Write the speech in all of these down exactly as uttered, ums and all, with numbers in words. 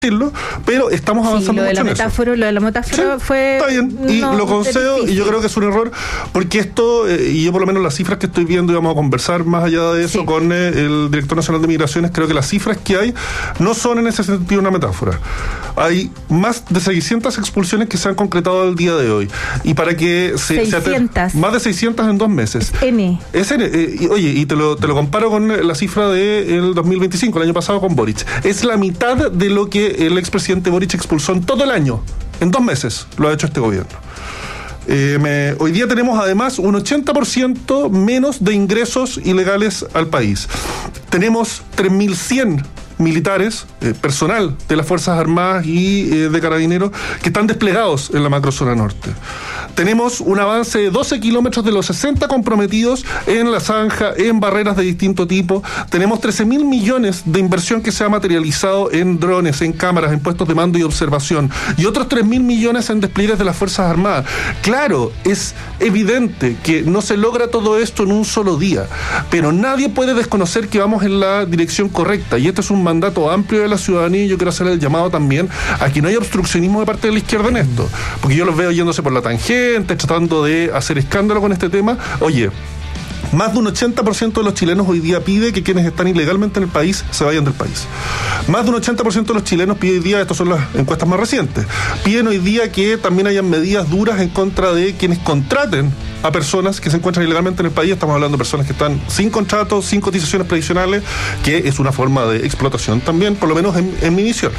decirlo, pero estamos avanzando sí, lo de mucho la en metáfora, eso. Lo de la metáfora sí, fue... Está bien, y no, lo concedo, y yo creo que es un error, porque esto, eh, y yo por lo menos las cifras que estoy viendo, y vamos a conversar más allá de eso sí. con eh, el Director Nacional de Migraciones, creo que las cifras que hay no son en ese sentido una metáfora. Hay más de seiscientas expulsiones que se han concretado al día de hoy. Y para que se... seiscientas. Se más de seiscientas en dos meses. Es N. Es N. Eh, y, oye, y te lo, te lo comparo con la cifra del dos mil veinticinco, el año pasado con Boric. Es la mitad de lo que el expresidente Boric expulsó en todo el año. En dos meses lo ha hecho este gobierno. Eh, me, hoy día tenemos además un ochenta por ciento menos de ingresos ilegales al país. Tenemos tres mil cien militares, eh, personal de las Fuerzas Armadas y eh, de Carabineros que están desplegados en la macrozona norte. Tenemos un avance de doce kilómetros de los sesenta comprometidos en la zanja, en barreras de distinto tipo. Tenemos trece mil millones de inversión que se ha materializado en drones, en cámaras, en puestos de mando y observación, y otros tres mil millones en despliegues de las Fuerzas Armadas. Claro, es evidente que no se logra todo esto en un solo día, pero nadie puede desconocer que vamos en la dirección correcta, y este es un mandato amplio de la ciudadanía, y yo quiero hacer el llamado también a que no haya obstruccionismo de parte de la izquierda en esto, porque yo los veo yéndose por la tangente, tratando de hacer escándalo con este tema. Oye, más de un ochenta por ciento de los chilenos hoy día pide que quienes están ilegalmente en el país se vayan del país. Más de un ochenta por ciento de los chilenos pide hoy día, estas son las encuestas más recientes, piden hoy día que también hayan medidas duras en contra de quienes contraten a personas que se encuentran ilegalmente en el país. Estamos hablando de personas que están sin contrato, sin cotizaciones previsionales, que es una forma de explotación también, por lo menos en, en mi visión.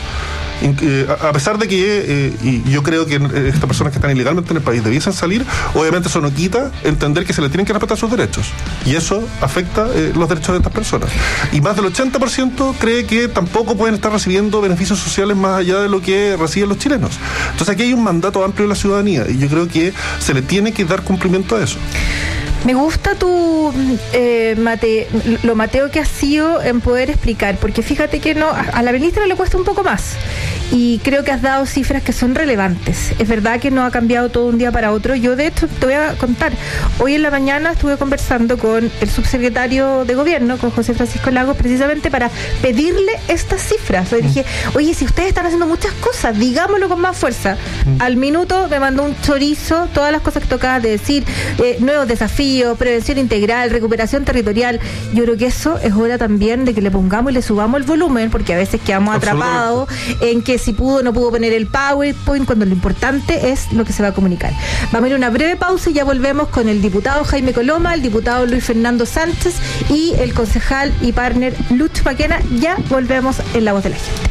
A pesar de que eh, y yo creo que estas personas que están ilegalmente en el país debiesen salir, obviamente eso no quita entender que se les tienen que respetar sus derechos, y eso afecta eh, los derechos de estas personas. Y más del ochenta por ciento cree que tampoco pueden estar recibiendo beneficios sociales más allá de lo que reciben los chilenos. Entonces aquí hay un mandato amplio de la ciudadanía, y yo creo que se le tiene que dar cumplimiento a eso. Me gusta tu eh, mate, lo mateo que has sido en poder explicar, porque fíjate que no, a la ministra le cuesta un poco más, y creo que has dado cifras que son relevantes. Es verdad que no ha cambiado todo un día para otro. Yo de hecho te voy a contar, hoy en la mañana estuve conversando con el subsecretario de gobierno, con José Francisco Lagos, precisamente para pedirle estas cifras. Le dije, oye, si ustedes están haciendo muchas cosas, digámoslo con más fuerza. Al minuto me mandó un chorizo, todas las cosas que tocabas de decir, eh, nuevos desafíos, prevención integral, recuperación territorial. Yo creo que eso es hora también de que le pongamos y le subamos el volumen, porque a veces quedamos atrapados en que si pudo o no pudo poner el PowerPoint, cuando lo importante es lo que se va a comunicar. Vamos a ir a una breve pausa y ya volvemos con el diputado Jaime Coloma, el diputado Luis Fernando Sánchez y el concejal y partner Lucho Paquena. Ya volvemos en La Voz de la Gente.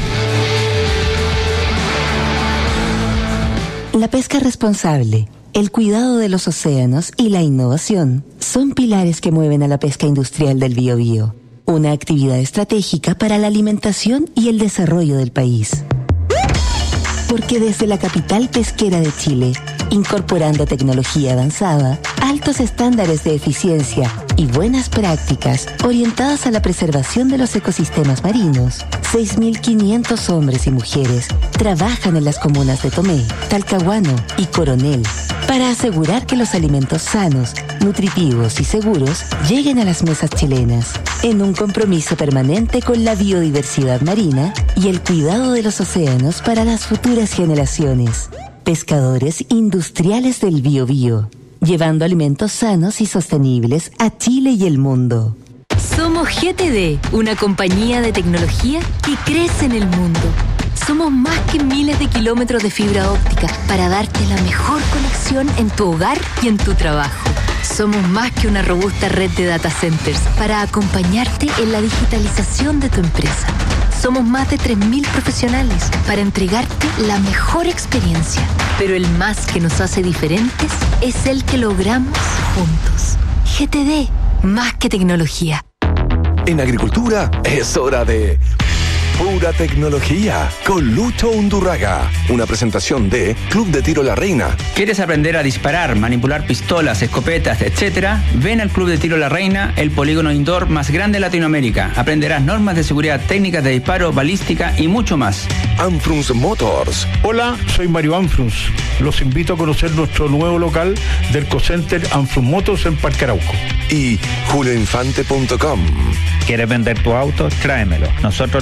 La pesca responsable, el cuidado de los océanos y la innovación son pilares que mueven a la pesca industrial del Biobío, una actividad estratégica para la alimentación y el desarrollo del país. Porque desde la capital pesquera de Chile, incorporando tecnología avanzada, altos estándares de eficiencia y buenas prácticas orientadas a la preservación de los ecosistemas marinos, seis mil quinientos hombres y mujeres trabajan en las comunas de Tomé, Talcahuano y Coronel para asegurar que los alimentos sanos, nutritivos y seguros lleguen a las mesas chilenas, en un compromiso permanente con la biodiversidad marina y el cuidado de los océanos para las futuras generaciones. Pescadores industriales del Biobío, llevando alimentos sanos y sostenibles a Chile y el mundo. Somos G T D, una compañía de tecnología que crece en el mundo. Somos más que miles de kilómetros de fibra óptica para darte la mejor conexión en tu hogar y en tu trabajo. Somos más que una robusta red de data centers para acompañarte en la digitalización de tu empresa. Somos más de tres mil profesionales para entregarte la mejor experiencia. Pero el más que nos hace diferentes es el que logramos juntos. G T D, más que tecnología. En agricultura es hora de Pura Tecnología con Lucho Undurraga. Una presentación de Club de Tiro La Reina. ¿Quieres aprender a disparar, manipular pistolas, escopetas, etcétera? Ven al Club de Tiro La Reina, el polígono indoor más grande de Latinoamérica. Aprenderás normas de seguridad, técnicas de disparo, balística y mucho más. Anfrunz Motors. Hola, soy Mario Anfrunz. Los invito a conocer nuestro nuevo local del Cocenter Anfrunz Motors en Parque Arauco. Y julio infante punto com. ¿Quieres vender tu auto? Tráemelo. Nosotros lo vendemos.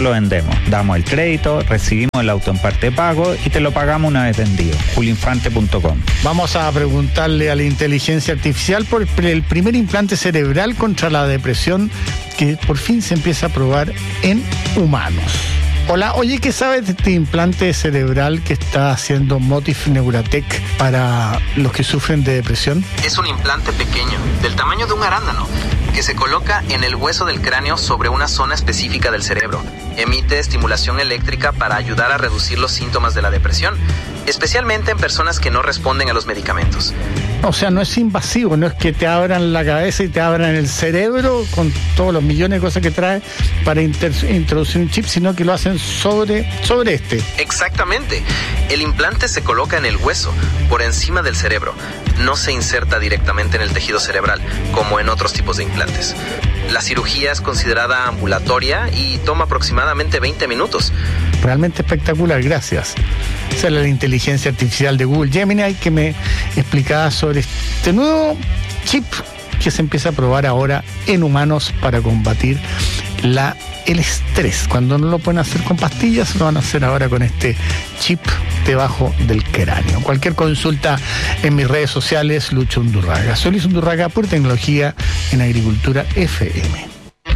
vendemos. Damos el crédito, recibimos el auto en parte de pago y te lo pagamos una vez vendido. julio infante punto com. Vamos a preguntarle a la inteligencia artificial por el primer implante cerebral contra la depresión que por fin se empieza a probar en humanos. Hola, oye, ¿qué sabes de este implante cerebral que está haciendo Motif Neuratech para los que sufren de depresión? Es un implante pequeño, del tamaño de un arándano, que se coloca en el hueso del cráneo sobre una zona específica del cerebro. Emite estimulación eléctrica para ayudar a reducir los síntomas de la depresión, especialmente en personas que no responden a los medicamentos. O sea, no es invasivo, no es que te abran la cabeza y te abran el cerebro con todos los millones de cosas que trae para inter- introducir un chip, sino que lo hacen sobre, sobre este. Exactamente. El implante se coloca en el hueso, por encima del cerebro. No se inserta directamente en el tejido cerebral, como en otros tipos de implantes. La cirugía es considerada ambulatoria y toma aproximadamente veinte minutos. Realmente espectacular, gracias. Esa es la inteligencia artificial de Google Gemini que me explicaba sobre este nuevo chip que se empieza a probar ahora en humanos para combatir la, el estrés. Cuando no lo pueden hacer con pastillas, lo van a hacer ahora con este chip debajo del cráneo. Cualquier consulta en mis redes sociales, Lucho Undurraga. Soy Luis Undurraga, Pura Tecnología en Agricultura F M.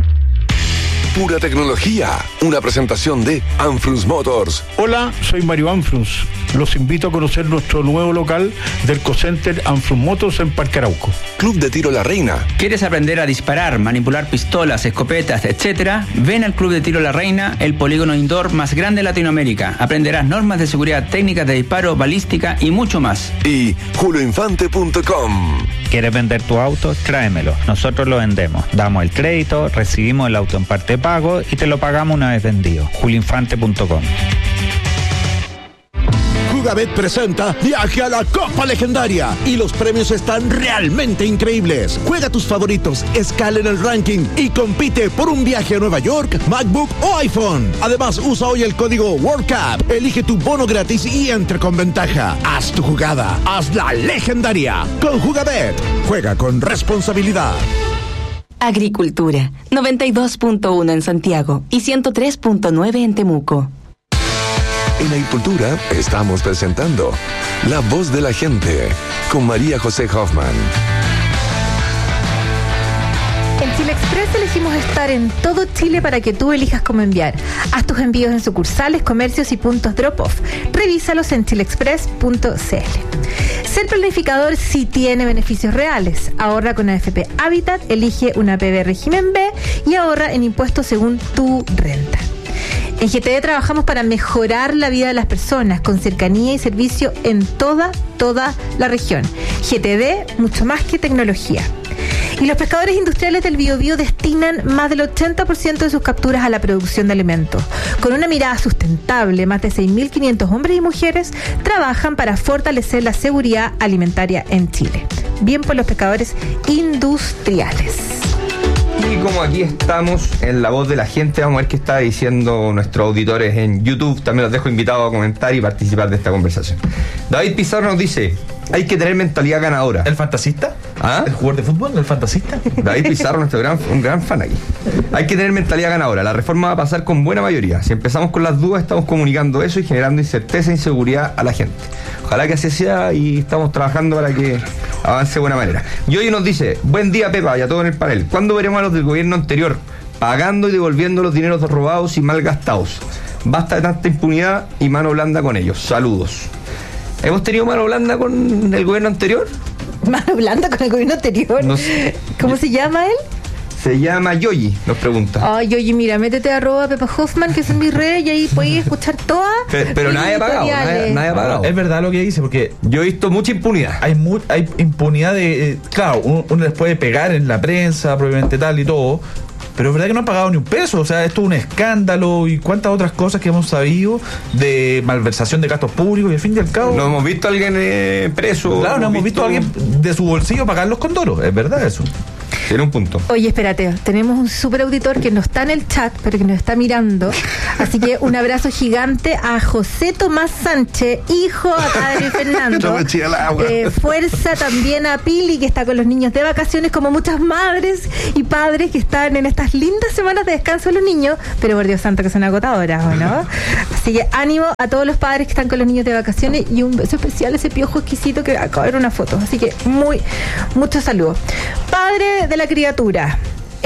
Pura Tecnología, una presentación de Anfrus Motors. Hola, soy Mario Anfrus. Los invito a conocer nuestro nuevo local del Ecocenter Anfrus Motors en Parque Arauco. Club de Tiro La Reina. ¿Quieres aprender a disparar, manipular pistolas, escopetas, etcétera? Ven al Club de Tiro La Reina, el polígono indoor más grande de Latinoamérica. Aprenderás normas de seguridad, técnicas de disparo, balística y mucho más. Y julio infante punto com. ¿Quieres vender tu auto? Tráemelo. Nosotros lo vendemos. Damos el crédito, recibimos el auto en parte de pago y te lo pagamos una vez vendido. julio infante punto com. Jugabet presenta Viaje a la Copa Legendaria y los premios están realmente increíbles. Juega tus favoritos, escala en el ranking y compite por un viaje a Nueva York, MacBook o iPhone. Además, usa hoy el código World Cup, elige tu bono gratis y entra con ventaja. Haz tu jugada, hazla legendaria. Con Jugabet, juega con responsabilidad. Agricultura, noventa y dos punto uno en Santiago y ciento tres punto nueve en Temuco. En Agricultura estamos presentando La Voz de la Gente con María José Hoffman. En Chile Express elegimos estar en todo Chile para que tú elijas cómo enviar. Haz tus envíos en sucursales, comercios y puntos drop-off. Revísalos en chile express punto c l. Ser planificador sí tiene beneficios reales. Ahorra con A F P Habitat, elige una P B régimen B y ahorra en impuestos según tu renta. En G T D trabajamos para mejorar la vida de las personas con cercanía y servicio en toda, toda la región. G T D, mucho más que tecnología. Y los pescadores industriales del Biobío destinan más del ochenta por ciento de sus capturas a la producción de alimentos. Con una mirada sustentable, más de seis mil quinientos hombres y mujeres trabajan para fortalecer la seguridad alimentaria en Chile. Bien por los pescadores industriales. Y como aquí estamos en La Voz de la Gente, vamos a ver qué está diciendo nuestros auditores en YouTube. También los dejo invitados a comentar y participar de esta conversación. David Pizarro nos dice: hay que tener mentalidad ganadora. ¿El fantasista? ¿Ah? ¿El jugador de fútbol? ¿El fantasista? David Pizarro, nuestro gran, un gran fan aquí. Hay que tener mentalidad ganadora. La reforma va a pasar con buena mayoría. Si empezamos con las dudas, estamos comunicando eso y generando incerteza e inseguridad a la gente. Ojalá que así sea y estamos trabajando para que avance de buena manera. Y hoy nos dice: buen día, Pepa, y a todos en el panel. ¿Cuándo veremos a los del gobierno anterior pagando y devolviendo los dineros robados y mal gastados? Basta de tanta impunidad y mano blanda con ellos. Saludos. ¿Hemos tenido mano blanda con el gobierno anterior? ¿Mano blanda con el gobierno anterior? No sé. ¿Cómo se llama él? Se llama Yoyi, nos pregunta. Ay, Yoyi, mira, métete a arroba Pepa Hoffman, que es en mi red, y ahí puedes escuchar todas. Pero, pero nadie ha pagado, nadie, nadie ha pagado. Es verdad lo que dice, porque yo he visto mucha impunidad. Hay mu hay impunidad de... Eh, claro, uno, uno les puede pegar en la prensa, probablemente tal y todo, pero es verdad que no han pagado ni un peso. O sea, esto es un escándalo y cuántas otras cosas que hemos sabido de malversación de gastos públicos y al fin y al cabo... No hemos visto a alguien eh, preso. Claro, no hemos visto, visto a alguien de su bolsillo pagar los condoros, es verdad eso. Tiene un punto. Oye, espérate, tenemos un super auditor que no está en el chat, pero que nos está mirando. Así que un abrazo gigante a José Tomás Sánchez, hijo acá de Fernando. Eh, fuerza también a Pili, que está con los niños de vacaciones, como muchas madres y padres que están en estas lindas semanas de descanso de los niños, pero por Dios santo que son agotadoras, ¿o no? Así que ánimo a todos los padres que están con los niños de vacaciones y un beso especial a ese piojo exquisito que acaba de ver una foto. Así que muy, muchos saludos. Padre de la criatura,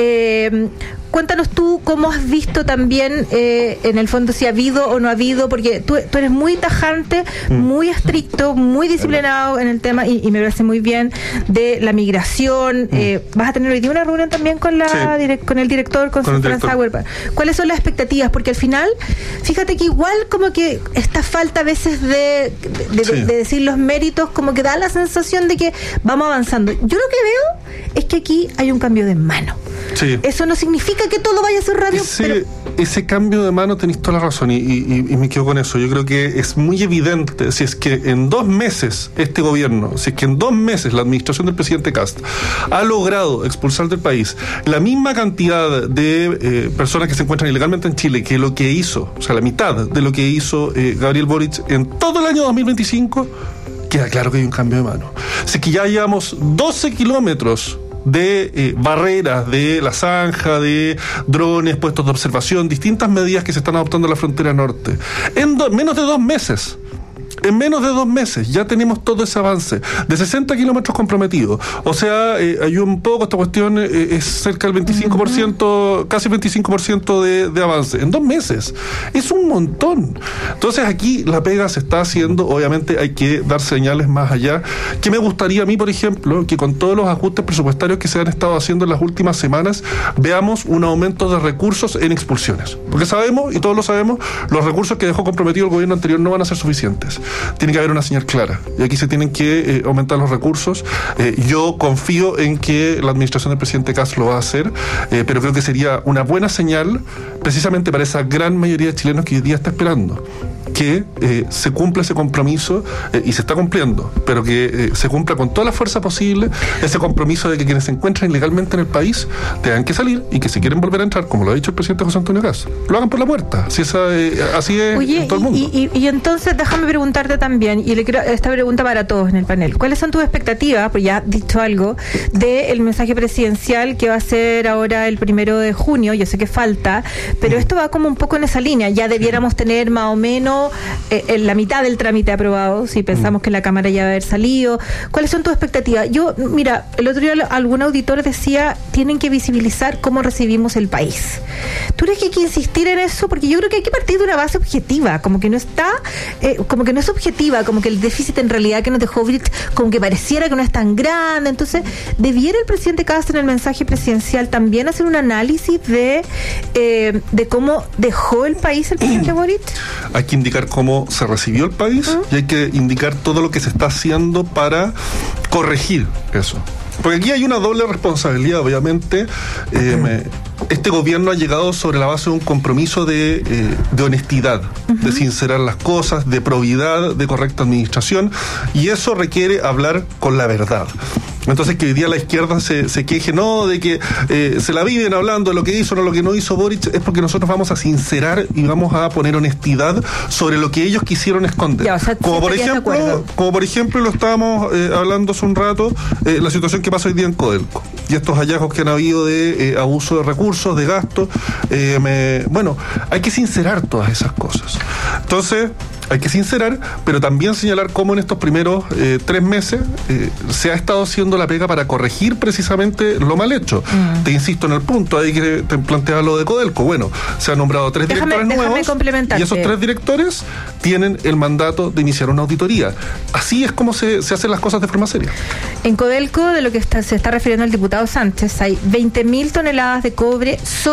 eh, cuéntanos tú cómo has visto también, eh, en el fondo, si ha habido o no ha habido, porque tú, tú eres muy tajante, muy estricto, muy disciplinado en el tema, y, y me parece muy bien, de la migración. Eh, vas a tener hoy día una reunión también con la sí. direct, con el director, con, con Fran Sauer. ¿Cuáles son las expectativas? Porque al final, fíjate que igual como que esta falta a veces de, de, sí. de, de decir los méritos, como que da la sensación de que vamos avanzando. Yo lo que veo es que aquí hay un cambio de mano. Sí. Eso no significa que todo vaya a ser rápido. Ese, pero... ese cambio de mano tenéis toda la razón y, y, y me quedo con eso. Yo creo que es muy evidente, si es que en dos meses este gobierno, si es que en dos meses la administración del presidente Kast ha logrado expulsar del país la misma cantidad de eh, personas que se encuentran ilegalmente en Chile que lo que hizo, o sea, la mitad de lo que hizo eh, Gabriel Boric en todo el año dos mil veinticinco, queda claro que hay un cambio de mano. Si es que ya llevamos doce kilómetros de eh, barreras, de la zanja, de drones, puestos de observación, distintas medidas que se están adoptando en la frontera norte. En do- menos de dos meses. En menos de dos meses ya tenemos todo ese avance de sesenta kilómetros comprometidos. O sea, eh, ayuda un poco esta cuestión, eh, es cerca del veinticinco por ciento, casi veinticinco por ciento de, de avance. En dos meses. Es un montón. Entonces aquí la pega se está haciendo. Obviamente hay que dar señales más allá. Que me gustaría a mí, por ejemplo, que con todos los ajustes presupuestarios que se han estado haciendo en las últimas semanas, veamos un aumento de recursos en expulsiones. Porque sabemos, y todos lo sabemos, los recursos que dejó comprometido el gobierno anterior no van a ser suficientes. Tiene que haber una señal clara y aquí se tienen que eh, aumentar los recursos. Eh, yo confío en que la administración del presidente Kast lo va a hacer, eh, pero creo que sería una buena señal precisamente para esa gran mayoría de chilenos que hoy día está esperando que eh, se cumpla ese compromiso, eh, y se está cumpliendo, pero que eh, se cumpla con toda la fuerza posible ese compromiso de que quienes se encuentran ilegalmente en el país tengan que salir y que si quieren volver a entrar, como lo ha dicho el presidente José Antonio Kast, lo hagan por la puerta. Si esa, eh, así es. Oye, en todo el mundo. Y, y, y entonces déjame preguntarte también, y le quiero esta pregunta para todos en el panel. ¿Cuáles son tus expectativas, pues ya has dicho algo, del mensaje presidencial que va a ser ahora el primero de junio? Yo sé que falta, pero esto va como un poco en esa línea. Ya debiéramos tener más o menos eh, en la mitad del trámite aprobado, si pensamos que la Cámara ya va a haber salido. ¿Cuáles son tus expectativas? Yo, mira, el otro día algún auditor decía, tienen que visibilizar cómo recibimos el país. ¿Tú crees que hay que insistir en eso? Porque yo creo que hay que partir de una base objetiva, como que no está, eh, como que no es objetiva, como que el déficit en realidad que nos dejó Boric, como que pareciera que no es tan grande. Entonces, ¿debiera el presidente Kast en el mensaje presidencial también hacer un análisis de, eh, de cómo dejó el país el presidente Boric? Hay que indicar cómo se recibió el país ¿Mm? y hay que indicar todo lo que se está haciendo para corregir eso. Porque aquí hay una doble responsabilidad, obviamente. Eh, me, este gobierno ha llegado sobre la base de un compromiso de, eh, de honestidad, uh-huh. de sincerar las cosas, de probidad, de correcta administración, y eso requiere hablar con la verdad. Entonces que hoy día la izquierda se, se queje, no, de que eh, se la viven hablando de lo que hizo, no lo que no hizo Boric, es porque nosotros vamos a sincerar y vamos a poner honestidad sobre lo que ellos quisieron esconder. Ya, o sea, como por ejemplo, como por ejemplo lo estábamos eh, hablando hace un rato, eh, la situación que pasa hoy día en Codelco y estos hallazgos que han habido de eh, abuso de recursos, de gasto. Eh, me, bueno, hay que sincerar todas esas cosas. Entonces, hay que sincerar, pero también señalar cómo en estos primeros eh, tres meses eh, se ha estado haciendo la pega para corregir precisamente lo mal hecho. Mm. Te insisto en el punto, ahí que te planteaba lo de Codelco. Bueno, se han nombrado tres déjame, directores nuevos y esos tres directores tienen el mandato de iniciar una auditoría. Así es como se, se hacen las cosas de forma seria. En Codelco, de lo que está, se está refiriendo el diputado Sánchez, hay veinte mil toneladas de cobre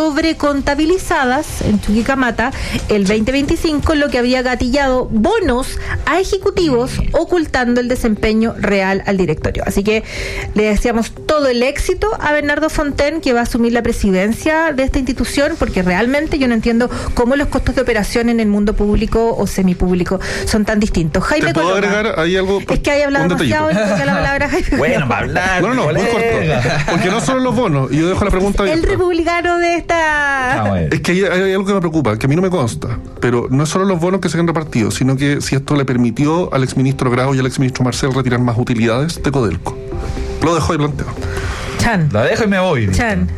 sobrecontabilizadas en Chuquicamata el veinte veinticinco, lo que había gatillado bonos a ejecutivos ocultando el desempeño real al directorio. Así que le deseamos todo el éxito a Bernardo Fontaine, que va a asumir la presidencia de esta institución, porque realmente yo no entiendo cómo los costos de operación en el mundo público o semipúblico son tan distintos. Jaime ¿Te puedo Coloma, agregar ahí algo? Es que hay hablado demasiado y le toca la palabra a Jaime Bueno, para hablar. No, no, no, muy colega. corto. Porque no solo los bonos, y yo dejo la pregunta El abierta. republicano de esta... Es que hay, hay algo que me preocupa, que a mí no me consta, pero no es solo los bonos que se han repartido, sino que si esto le permitió al exministro Grau y al exministro Marcel retirar más utilidades de Codelco. Lo dejo ahí planteado. Chan. La dejo y me voy. Chan.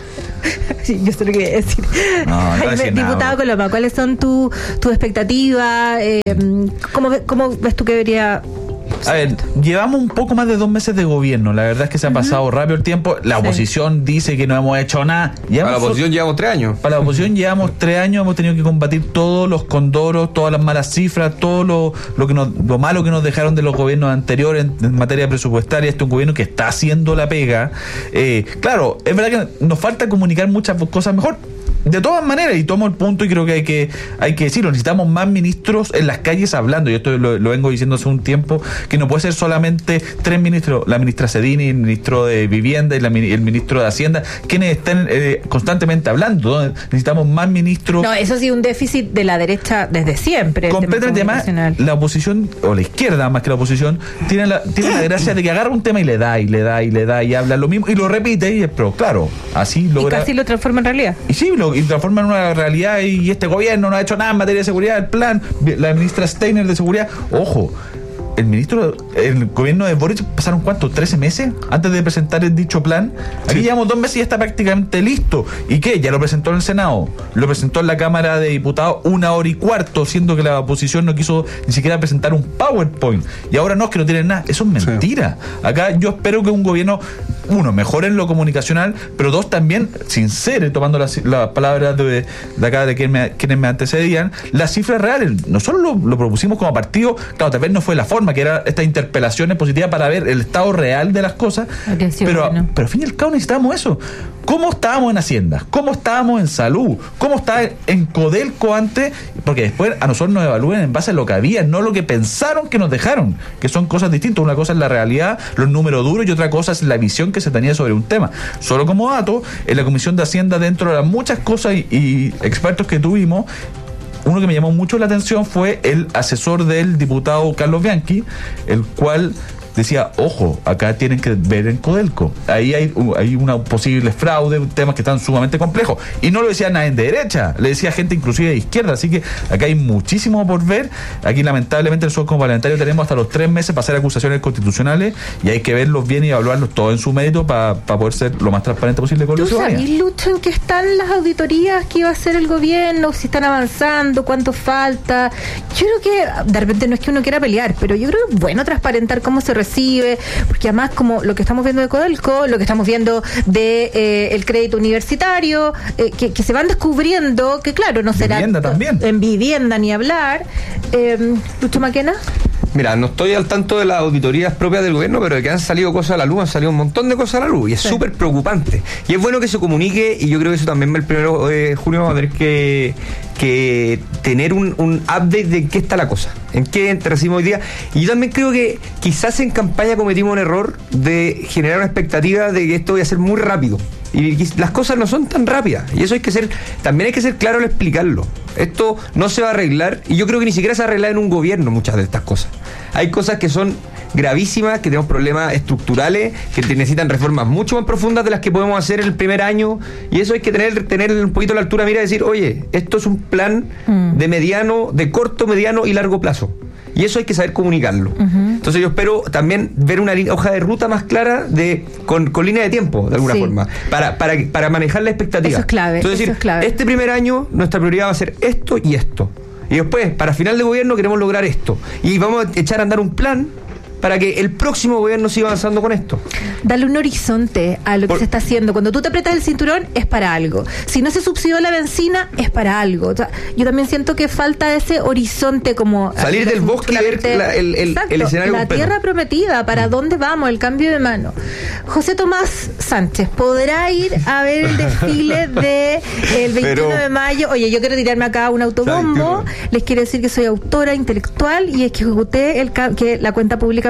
Sí, yo sé lo que voy a decir. No, no Jaime, decir nada. diputado Coloma, ¿cuáles son tus tu expectativas? Eh, ¿cómo, ve- ¿Cómo ves tú que debería...? A ver, llevamos un poco más de dos meses de gobierno. La verdad es que se ha pasado rápido el tiempo. La Sí. oposición dice que no hemos hecho nada. Llevamos Para la oposición llevamos tres años. Para la oposición llevamos tres años, hemos tenido que combatir todos los condoros, todas las malas cifras, todo lo, lo que nos, lo malo que nos dejaron de los gobiernos anteriores en, en materia presupuestaria. Este es un gobierno que está haciendo la pega. Eh, claro, es verdad que nos falta comunicar muchas cosas mejor. De todas maneras, y tomo el punto y creo que hay que hay que decirlo, necesitamos más ministros en las calles hablando. Yo esto lo, lo vengo diciendo hace un tiempo, que no puede ser solamente tres ministros, la ministra Cedini, el ministro de Vivienda y la, el ministro de Hacienda, quienes estén eh, constantemente hablando, ¿no? Necesitamos más ministros. No, eso sí, un déficit de la derecha desde siempre. el tema Completamente más, comunicacional. la oposición, o la izquierda más que la oposición, tiene la, tiene la gracia de que agarra un tema y le da, y le da, y le da, y habla lo mismo, y lo repite, y, pero claro, así Y logra... casi lo transforma en realidad. Y sí, lo y transforma en una realidad, y este gobierno no ha hecho nada en materia de seguridad, el plan, la ministra Steiner de seguridad, ojo, el ministro, el gobierno de Boric pasaron ¿cuánto? ¿trece meses? Antes de presentar el dicho plan. Aquí Sí. llevamos dos meses y ya está prácticamente listo. ¿Y qué? Ya lo presentó en el Senado, lo presentó en la Cámara de Diputados una hora y cuarto, siendo que la oposición no quiso ni siquiera presentar un PowerPoint. Y ahora no, es que no tienen nada. Eso es mentira. Acá yo espero que un gobierno, uno, mejore en lo comunicacional, pero dos, también sincere, tomando las la palabras de, de acá de quienes me, quienes me antecedían, las cifras reales. Nosotros lo, lo propusimos como partido, claro, tal vez no fue la forma, que era estas interpelaciones positivas para ver el estado real de las cosas, Atención, pero, bueno. pero al fin y al cabo necesitábamos eso. ¿Cómo estábamos en Hacienda? ¿Cómo estábamos en Salud? ¿Cómo está en Codelco antes? Porque después a nosotros nos evalúan en base a lo que había, no lo que pensaron que nos dejaron, que son cosas distintas. Una cosa es la realidad, los números duros, y otra cosa es la visión que se tenía sobre un tema. Solo como dato, en la Comisión de Hacienda, dentro de las muchas cosas y, y expertos que tuvimos, uno que me llamó mucho la atención fue el asesor del diputado Carlos Bianchi, el cual decía, ojo, acá tienen que ver en Codelco. Ahí hay, hay una posible fraude, temas que están sumamente complejos. Y no lo decía nadie de derecha, le decía gente inclusive de izquierda. Así que acá hay muchísimo por ver. Aquí lamentablemente nosotros como parlamentarios tenemos hasta los tres meses para hacer acusaciones constitucionales, y hay que verlos bien y evaluarlos todo en su mérito para pa poder ser lo más transparente posible con ¿Tú los ciudadanos. sabes, Lucho, en qué están las auditorías que iba a hacer el gobierno? Si están avanzando, cuánto falta. Yo creo que, de repente no es que uno quiera pelear, pero yo creo que es bueno transparentar cómo se recibe, porque además, como lo que estamos viendo de Codelco, lo que estamos viendo de eh, el crédito universitario, eh, que, que se van descubriendo, que claro, no será Vivienda también. en vivienda ni hablar. Eh, Lucho Maquena. Mira, no estoy al tanto de las auditorías propias del gobierno, pero de que han salido cosas a la luz, han salido un montón de cosas a la luz, y es Sí. súper preocupante. Y es bueno que se comunique, y yo creo que eso también el primero de junio vamos a tener que, que tener un, un update de en qué está la cosa, en qué recibimos hoy día. Y yo también creo que quizás en campaña cometimos un error de generar una expectativa de que esto vaya a ser muy rápido. Y las cosas no son tan rápidas, y eso hay que ser, también hay que ser claro al explicarlo. Esto no se va a arreglar, y yo creo que ni siquiera se va a arreglar en un gobierno muchas de estas cosas. Hay cosas que son gravísimas, que tenemos problemas estructurales, que te necesitan reformas mucho más profundas de las que podemos hacer el primer año, y eso hay que tener, tener un poquito la altura, mira, y decir, oye, esto es un plan Mm. de mediano, de corto, mediano y largo plazo. Y eso hay que saber comunicarlo. Ujú. Entonces yo espero también ver una li- hoja de ruta más clara de con, con línea de tiempo, de alguna Sí. forma, para, para, para manejar la expectativa. Eso es clave, Entonces eso decir, es clave. este primer año nuestra prioridad va a ser esto y esto. Y después, para final de gobierno queremos lograr esto. Y vamos a echar a andar un plan para que el próximo gobierno siga avanzando con esto. Darle un horizonte a lo que Por- se está haciendo. Cuando tú te apretas el cinturón, es para algo. Si no se subsidió la benzina, es para algo. O sea, yo también siento que falta ese horizonte, como Salir del bosque y ver claramente- la- el- el- Exacto, el escenario la completo. tierra prometida, para dónde vamos, el cambio de mano. José Tomás Sánchez, ¿podrá ir a ver el desfile de el veintiuno Pero- de mayo? Oye, yo quiero tirarme acá un autobombo. Les quiero decir que soy autora intelectual y es que ejecuté el ca- que la cuenta pública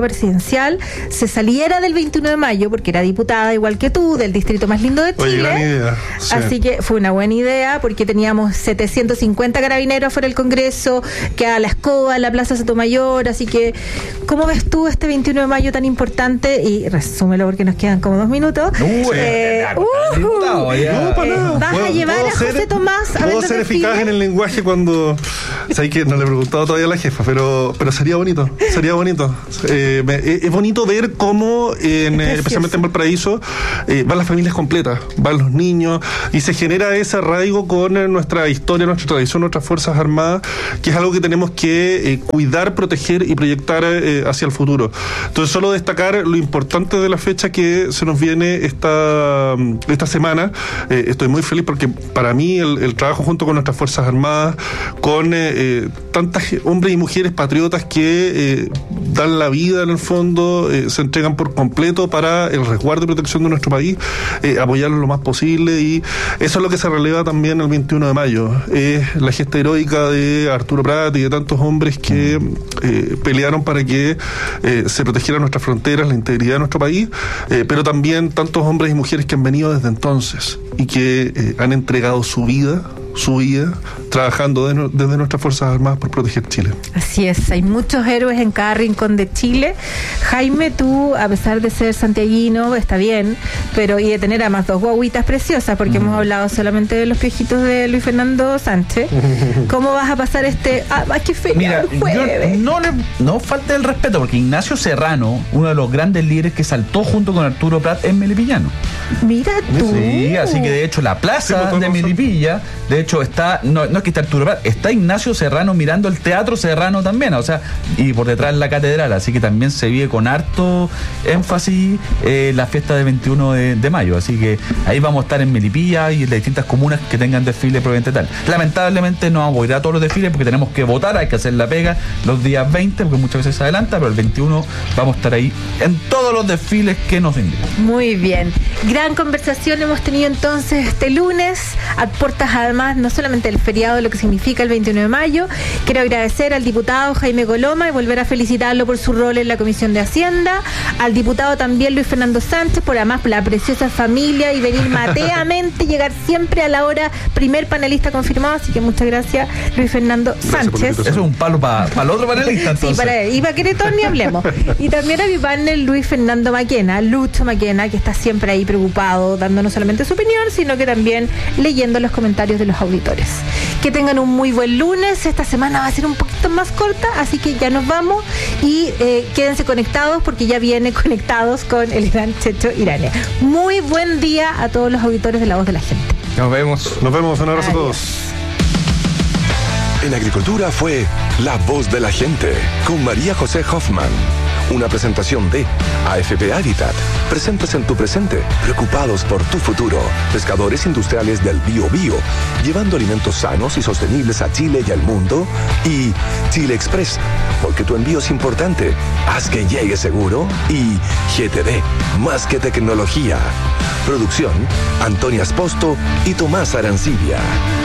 presidencial se saliera del veintiuno de mayo, porque era diputada igual que tú, del distrito más lindo de Chile. Oye, gran idea. Sí. Así que fue una buena idea, porque teníamos setecientos cincuenta carabineros afuera del Congreso, que a la escoba, a la Plaza Sotomayor. Así que, ¿cómo ves tú este veintiuno de mayo tan importante? Y resúmelo porque nos quedan como dos minutos. Uh, eh, uh, diputado, ya. No, para eh, nada. ¿Vas Puedo- a llevar puedo a José ser- Tomás a Puedo ver ser los desfiles? eficaz en el lenguaje cuando... Sabes que no le he preguntado todavía a la jefa, pero, pero sería bonito, sería bonito. Eh, me- eh, es bonito ver cómo, en, eh, especialmente en Valparaíso, eh, van las familias completas, van los niños, y se genera ese arraigo con eh, nuestra historia, nuestra tradición, nuestras Fuerzas Armadas, que es algo que tenemos que eh, cuidar, proteger y proyectar eh, hacia el futuro. Entonces, solo destacar lo importante de la fecha que se nos viene esta, esta semana. Eh, estoy muy feliz porque para mí el, el trabajo junto con nuestras Fuerzas Armadas, con eh, eh, tantas hombres y mujeres patriotas que eh, dan la vida en el fondo, eh, se entregan por completo para el resguardo y protección de nuestro país, eh, apoyarlos lo más posible, y eso es lo que se releva también el veintiuno de mayo. Es la gesta heroica de Arturo Prat y de tantos hombres que eh, pelearon para que eh, se protegieran nuestras fronteras, la integridad de nuestro país, eh, pero también tantos hombres y mujeres que han venido desde entonces y que eh, han entregado su vida, su vida, trabajando de no- desde nuestras Fuerzas Armadas por proteger Chile. Así es, hay muchos héroes en cada rincón de Chile. Jaime, tú, a pesar de ser santiaguino, está bien, pero y de tener además dos guaguitas preciosas, porque hemos hablado solamente de los piojitos de Luis Fernando Sánchez. ¿Cómo vas a pasar este... Ah, ¡ay, qué feo! Mira, el jueves! yo no le no falta el respeto, porque Ignacio Serrano, uno de los grandes líderes que saltó junto con Arturo Prat en Melipillano. Mira tú. Sí, así que de hecho la plaza de Melipilla, de hecho está, no, no es que está Arturo Prat, está Ignacio Serrano mirando el Teatro Serrano también, o sea, y por detrás la catedral, así que también se vive con harto énfasis eh, la fiesta del veintiuno de, de mayo, así que ahí vamos a estar en Melipilla y en las distintas comunas que tengan desfile probablemente tal. Lamentablemente no vamos a ir a todos los desfiles porque tenemos que votar, hay que hacer la pega los días veinte, porque muchas veces se adelanta, pero el veintiuno vamos a estar ahí en todos los desfiles que nos invitan. Muy bien. Gran conversación hemos tenido entonces este lunes, a puertas además no solamente del feriado, de lo que significa el veintiuno de mayo. Quiero agradecer al diputado Jaime Coloma y volver a felicitarlo por su rol en la Comisión de Hacienda, al diputado también Luis Fernando Sánchez por además la preciosa familia y venir mateamente, llegar siempre a la hora, primer panelista confirmado, así que muchas gracias Luis Fernando Sánchez. Eso es un palo para pa el otro panelista, entonces. Sí, para él. Y para Queretón ni hablemos. Y también a mi partner Luis Fernando Maquena, Lucho Maquena, que está siempre ahí preocupado, dando no solamente su opinión, sino que también leyendo los comentarios de los auditores. Que tengan un muy buen lunes. Esta semana va a ser un poquito más corta, así que ya nos vamos y eh, quédense conectados porque ya viene Conectados con el gran Checho Irane. Muy buen día a todos los auditores de La Voz de la Gente. Nos vemos. Nos vemos. Un abrazo a todos. En Agricultura fue La Voz de la Gente con María José Hoffman. Una presentación de A F P Habitat. Presentes en tu presente, preocupados por tu futuro. Pescadores industriales del Bío Bío, llevando alimentos sanos y sostenibles a Chile y al mundo. Y Chile Express, porque tu envío es importante. Haz que llegue seguro. Y G T D, más que tecnología. Producción, Antonia Esposto y Tomás Arancibia.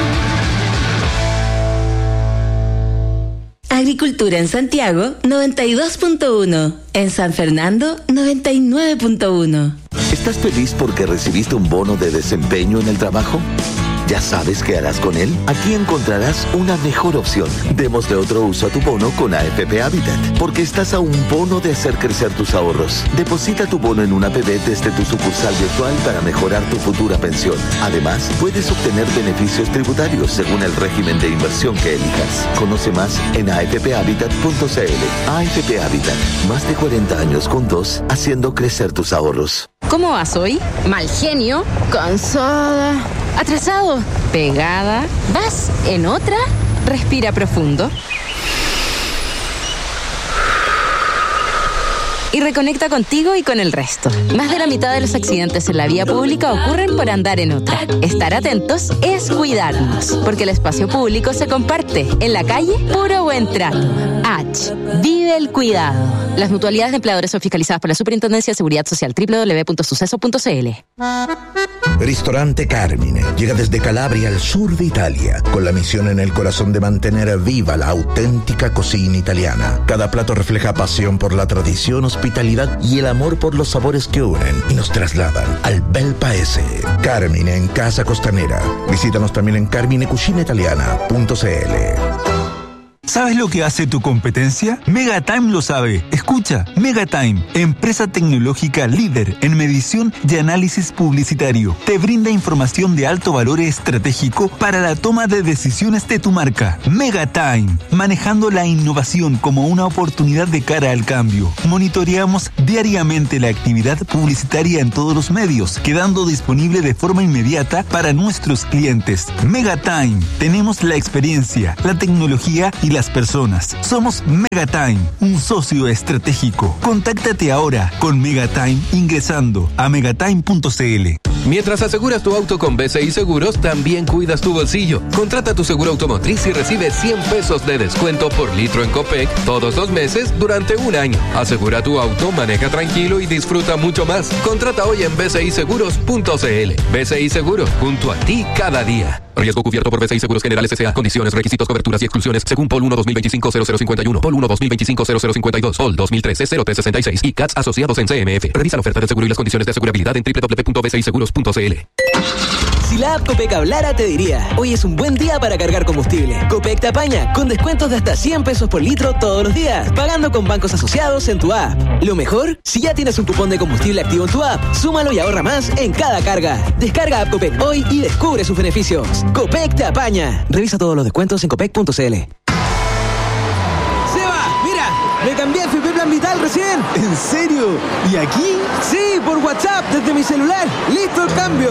Agricultura en Santiago, noventa y dos punto uno. En San Fernando, noventa y nueve punto uno. ¿Estás feliz porque recibiste un bono de desempeño en el trabajo? ¿Ya sabes qué harás con él? Aquí encontrarás una mejor opción. Démosle otro uso a tu bono con A F P Habitat, porque estás a un bono de hacer crecer tus ahorros. Deposita tu bono en una A P B desde tu sucursal virtual para mejorar tu futura pensión. Además, puedes obtener beneficios tributarios según el régimen de inversión que elijas. Conoce más en a f p habitat punto c l. A F P Habitat, más de cuarenta años juntos, haciendo crecer tus ahorros. ¿Cómo vas hoy? Mal genio, cansada, atrasado, pegada. ¿Vas en otra? Respira profundo. Y reconecta contigo y con el resto. Más de la mitad de los accidentes en la vía pública ocurren por andar en otra. Estar atentos es cuidarnos, porque el espacio público se comparte. En la calle, puro buen trato. H. Vive el cuidado. Las mutualidades de empleadores son fiscalizadas por la Superintendencia de Seguridad Social. doble u doble u doble u punto suceso punto c l. Ristorante Carmine llega desde Calabria al sur de Italia con la misión en el corazón de mantener viva la auténtica cocina italiana. Cada plato refleja pasión por la tradición, hospitalidad y el amor por los sabores que unen y nos trasladan al bel paese. Carmine en Casa Costanera. Visítanos también en carmine cucina italiana punto c l. ¿Sabes lo que hace tu competencia? Megatime lo sabe. Escucha, Megatime, empresa tecnológica líder en medición y análisis publicitario. Te brinda información de alto valor estratégico para la toma de decisiones de tu marca. Megatime, manejando la innovación como una oportunidad de cara al cambio. Monitoreamos diariamente la actividad publicitaria en todos los medios, quedando disponible de forma inmediata para nuestros clientes. Megatime, tenemos la experiencia, la tecnología y la las personas. Somos Megatime, un socio estratégico. Contáctate ahora con Megatime ingresando a megatime punto c l. Mientras aseguras tu auto con B C I Seguros, también cuidas tu bolsillo. Contrata tu seguro automotriz y recibe cien pesos de descuento por litro en Copec todos los meses durante un año. Asegura tu auto, maneja tranquilo y disfruta mucho más. Contrata hoy en b c i seguros punto c l. B C I Seguros, junto a ti cada día. Riesgo cubierto por B C I Seguros Generales S A. Condiciones, requisitos, coberturas y exclusiones según P O L uno dos mil veinticinco cero cero cincuenta y uno, P O L uno dos mil veinticinco cero cero cincuenta y dos, P O L dos mil trece cero tres sesenta y seis y C A T S asociados en C M F. Revisa la oferta del seguro y las condiciones de asegurabilidad en doble u doble u doble u punto b c i seguros punto c l. Si la app Copec hablara, te diría: hoy es un buen día para cargar combustible. Copec te apaña con descuentos de hasta cien pesos por litro todos los días, pagando con bancos asociados en tu app. Lo mejor, si ya tienes un cupón de combustible activo en tu app, súmalo y ahorra más en cada carga. Descarga app Copec hoy y descubre sus beneficios. Copec te apaña. Revisa todos los descuentos en copec punto c l. ¡Seba! ¡Mira! Me cambié a F P Plan Vital recién. ¿En serio? ¿Y aquí? Sí, por WhatsApp, desde mi celular. ¡Listo el cambio!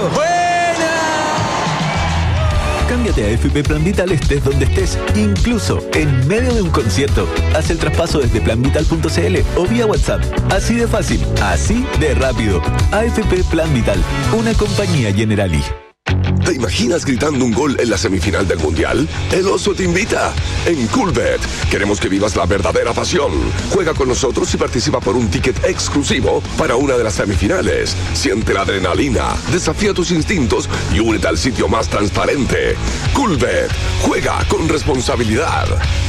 Cámbiate a F P Plan Vital estés donde estés, incluso en medio de un concierto. Haz el traspaso desde plan vital punto c l o vía WhatsApp. Así de fácil, así de rápido. A F P Plan Vital, una compañía Generali. ¿Te imaginas gritando un gol en la semifinal del Mundial? El Oso te invita. En Coolbet queremos que vivas la verdadera pasión. Juega con nosotros y participa por un ticket exclusivo para una de las semifinales. Siente la adrenalina, desafía tus instintos y únete al sitio más transparente. Coolbet. Juega con responsabilidad.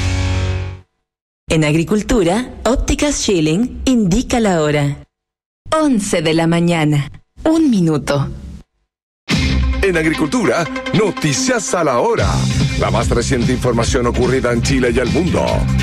En agricultura, Ópticas Schilling indica la hora. once de la mañana. Un minuto. En agricultura, noticias a la hora. La más reciente información ocurrida en Chile y el mundo.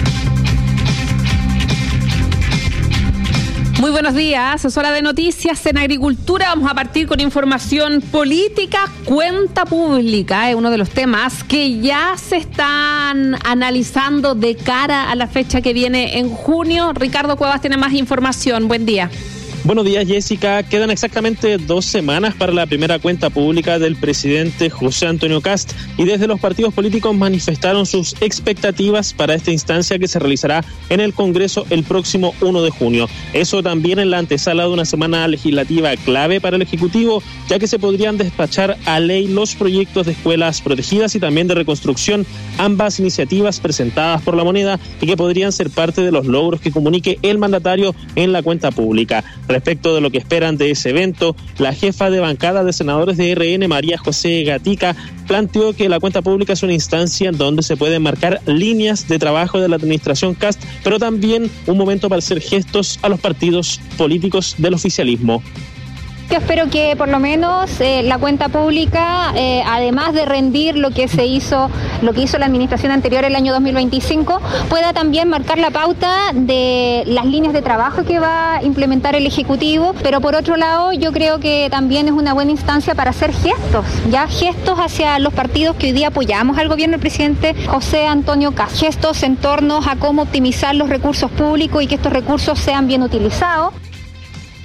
Muy buenos días, es hora de noticias en agricultura. Vamos a partir con información política. Cuenta pública es uno de los temas que ya se están analizando de cara a la fecha que viene en junio. Ricardo Cuevas tiene más información. Buen día. Buenos días, Jessica. Quedan exactamente dos semanas para la primera cuenta pública del presidente José Antonio Kast y desde los partidos políticos manifestaron sus expectativas para esta instancia que se realizará en el Congreso el próximo uno de junio. Eso también en la antesala de una semana legislativa clave para el Ejecutivo, ya que se podrían despachar a ley los proyectos de escuelas protegidas y también de reconstrucción, ambas iniciativas presentadas por La Moneda y que podrían ser parte de los logros que comunique el mandatario en la cuenta pública. Respecto de lo que esperan de ese evento, la jefa de bancada de senadores de R N, María José Gatica, planteó que la cuenta pública es una instancia donde se pueden marcar líneas de trabajo de la administración Kast, pero también un momento para hacer gestos a los partidos políticos del oficialismo. Yo espero que por lo menos eh, la cuenta pública, eh, además de rendir lo que se hizo, lo que hizo la administración anterior el año dos mil veinticinco, pueda también marcar la pauta de las líneas de trabajo que va a implementar el Ejecutivo. Pero por otro lado, yo creo que también es una buena instancia para hacer gestos, ya gestos hacia los partidos que hoy día apoyamos al gobierno del presidente José Antonio Kast, gestos en torno a cómo optimizar los recursos públicos y que estos recursos sean bien utilizados.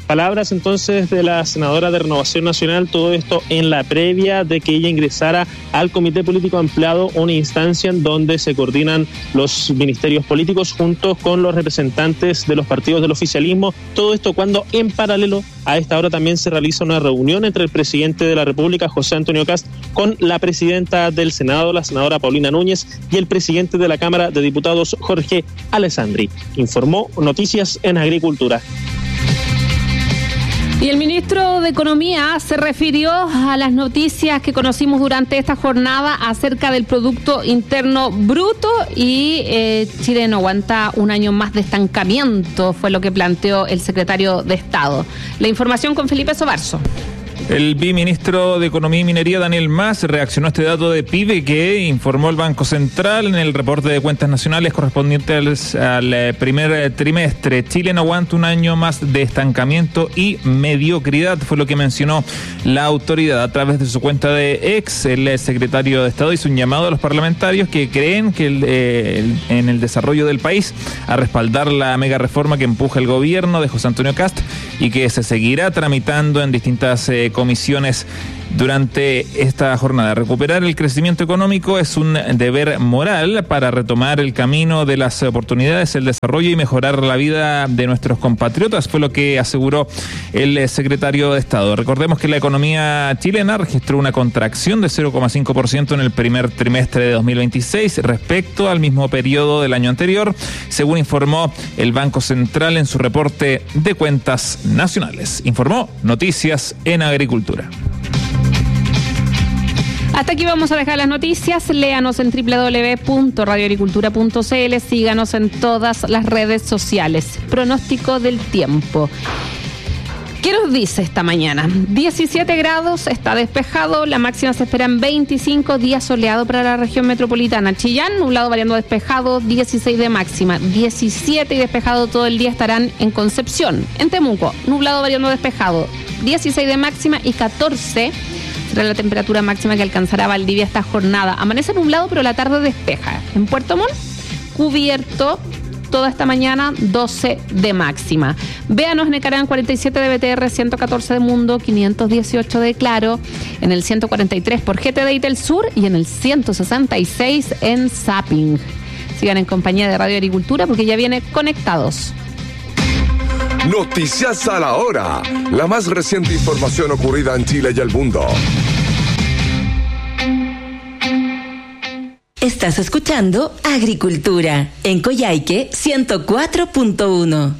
Palabras entonces de la senadora de Renovación Nacional, todo esto en la previa de que ella ingresara al Comité Político Ampliado, una instancia en donde se coordinan los ministerios políticos junto con los representantes de los partidos del oficialismo. Todo esto cuando en paralelo a esta hora también se realiza una reunión entre el presidente de la República, José Antonio Kast, con la presidenta del Senado, la senadora Paulina Núñez, y el presidente de la Cámara de Diputados, Jorge Alessandri. Informó Noticias en Agricultura. Y el ministro de Economía se refirió a las noticias que conocimos durante esta jornada acerca del Producto Interno Bruto y eh, Chile no aguanta un año más de estancamiento, fue lo que planteó el secretario de Estado. La información con Felipe Sobarzo. El viceministro de Economía y Minería, Daniel Mas, reaccionó a este dato de P I B E que informó el Banco Central en el reporte de cuentas nacionales correspondiente al, al primer trimestre. Chile no aguanta un año más de estancamiento y mediocridad, fue lo que mencionó la autoridad. A través de su cuenta de ex, el secretario de Estado hizo un llamado a los parlamentarios que creen que el, eh, el, en el desarrollo del país a respaldar la mega reforma que empuja el gobierno de José Antonio Kast y que se seguirá tramitando en distintas eh, comisiones durante esta jornada. Recuperar el crecimiento económico es un deber moral para retomar el camino de las oportunidades, el desarrollo y mejorar la vida de nuestros compatriotas, fue lo que aseguró el secretario de Estado. Recordemos que la economía chilena registró una contracción de cero coma cinco por ciento en el primer trimestre de dos mil veintiséis respecto al mismo periodo del año anterior, según informó el Banco Central en su reporte de cuentas nacionales. Informó Noticias en Agricultura. Hasta aquí vamos a dejar las noticias. Léanos en doble u doble u doble u punto radio agricultura punto c l. Síganos en todas las redes sociales. Pronóstico del tiempo. ¿Qué nos dice esta mañana? diecisiete grados, está despejado, la máxima se espera en veinticinco, día soleado para la región metropolitana. Chillán, nublado variando despejado, dieciséis de máxima, diecisiete y despejado todo el día estarán en Concepción. En Temuco, nublado variando despejado, dieciséis de máxima y catorce será la temperatura máxima que alcanzará Valdivia esta jornada. Amanece nublado, pero la tarde despeja. En Puerto Montt, cubierto toda esta mañana, doce de máxima. Véanos en el canal cuarenta y siete de B T R, ciento catorce de Mundo, quinientos dieciocho de Claro, en el ciento cuarenta y tres por G T D y Telsur y en el ciento sesenta y seis en Zapping. Sigan en compañía de Radio Agricultura porque ya viene Conectados. Noticias a la hora. La más reciente información ocurrida en Chile y el mundo. Estás escuchando Agricultura en Coyhaique ciento cuatro punto uno.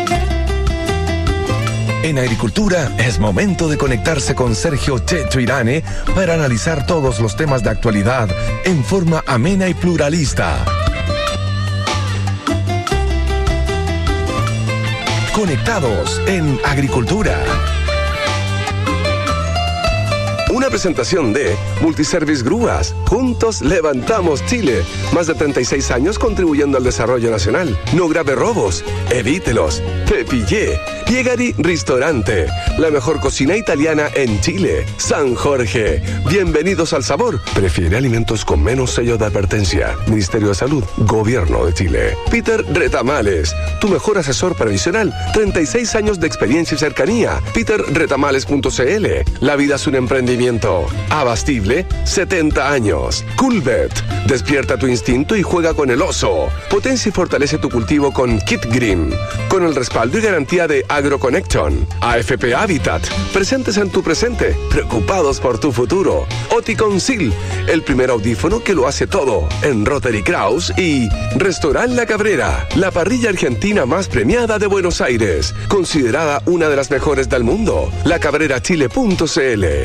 En Agricultura es momento de conectarse con Sergio Checho Irane para analizar todos los temas de actualidad en forma amena y pluralista. Conectados en Agricultura. Una presentación de Multiservice Grúas. Juntos levantamos Chile. Más de treinta y seis años contribuyendo al desarrollo nacional. No grave robos. Evítelos. Te pillé. Piegari Ristorante. La mejor cocina italiana en Chile. San Jorge. Bienvenidos al sabor. Prefiere alimentos con menos sello de advertencia. Ministerio de Salud. Gobierno de Chile. Peter Retamales. Tu mejor asesor previsional. treinta y seis años de experiencia y cercanía. peter retamales punto c l. La vida es un emprendimiento. Abastible, setenta años. Coolbet. Despierta tu instinto y juega con el oso. Potencia y fortalece tu cultivo con Kit Green. Con el respaldo y garantía de AgroConnection. A F P Habitat. Presentes en tu presente. Preocupados por tu futuro. Oticonsil. El primer audífono que lo hace todo. En Rotary Kraus. Y Restaurant La Cabrera. La parrilla argentina más premiada de Buenos Aires. Considerada una de las mejores del mundo. la cabrera chile punto c l.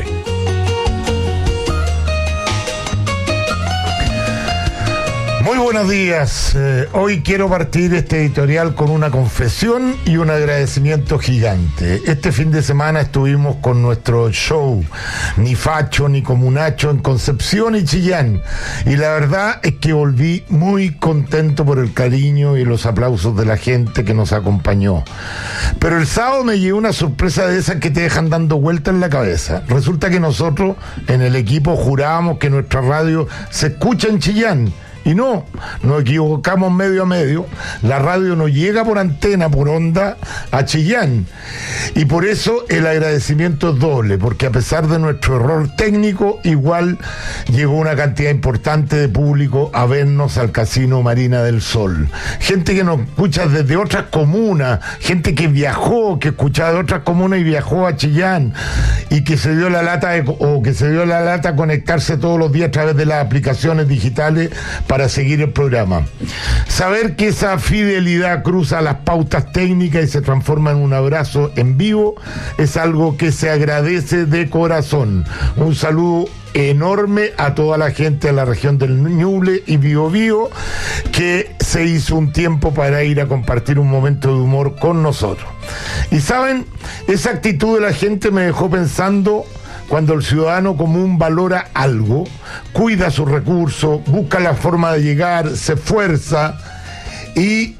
Muy buenos días. Eh, hoy quiero partir este editorial con una confesión y un agradecimiento gigante. Este fin de semana estuvimos con nuestro show Ni Facho ni Comunacho en Concepción y Chillán. Y la verdad es que volví muy contento por el cariño y los aplausos de la gente que nos acompañó. Pero el sábado me llevé una sorpresa de esas que te dejan dando vueltas en la cabeza. Resulta que nosotros en el equipo jurábamos que nuestra radio se escucha en Chillán. Y no, nos equivocamos medio a medio. La radio no llega por antena, por onda, a Chillán. Y por eso el agradecimiento es doble, porque a pesar de nuestro error técnico, igual llegó una cantidad importante de público a vernos al Casino Marina del Sol. Gente que nos escucha desde otras comunas, gente que viajó, que escuchaba de otras comunas y viajó a Chillán, y que se dio la lata de, o que se dio la lata a conectarse todos los días a través de las aplicaciones digitales para seguir el programa. Saber que esa fidelidad cruza las pautas técnicas y se transforma en un abrazo en vivo es algo que se agradece de corazón. Un saludo enorme a toda la gente de la región del Ñuble y Biobío, que se hizo un tiempo para ir a compartir un momento de humor con nosotros. Y saben, esa actitud de la gente me dejó pensando: cuando el ciudadano común valora algo, cuida sus recursos, busca la forma de llegar, se esfuerza y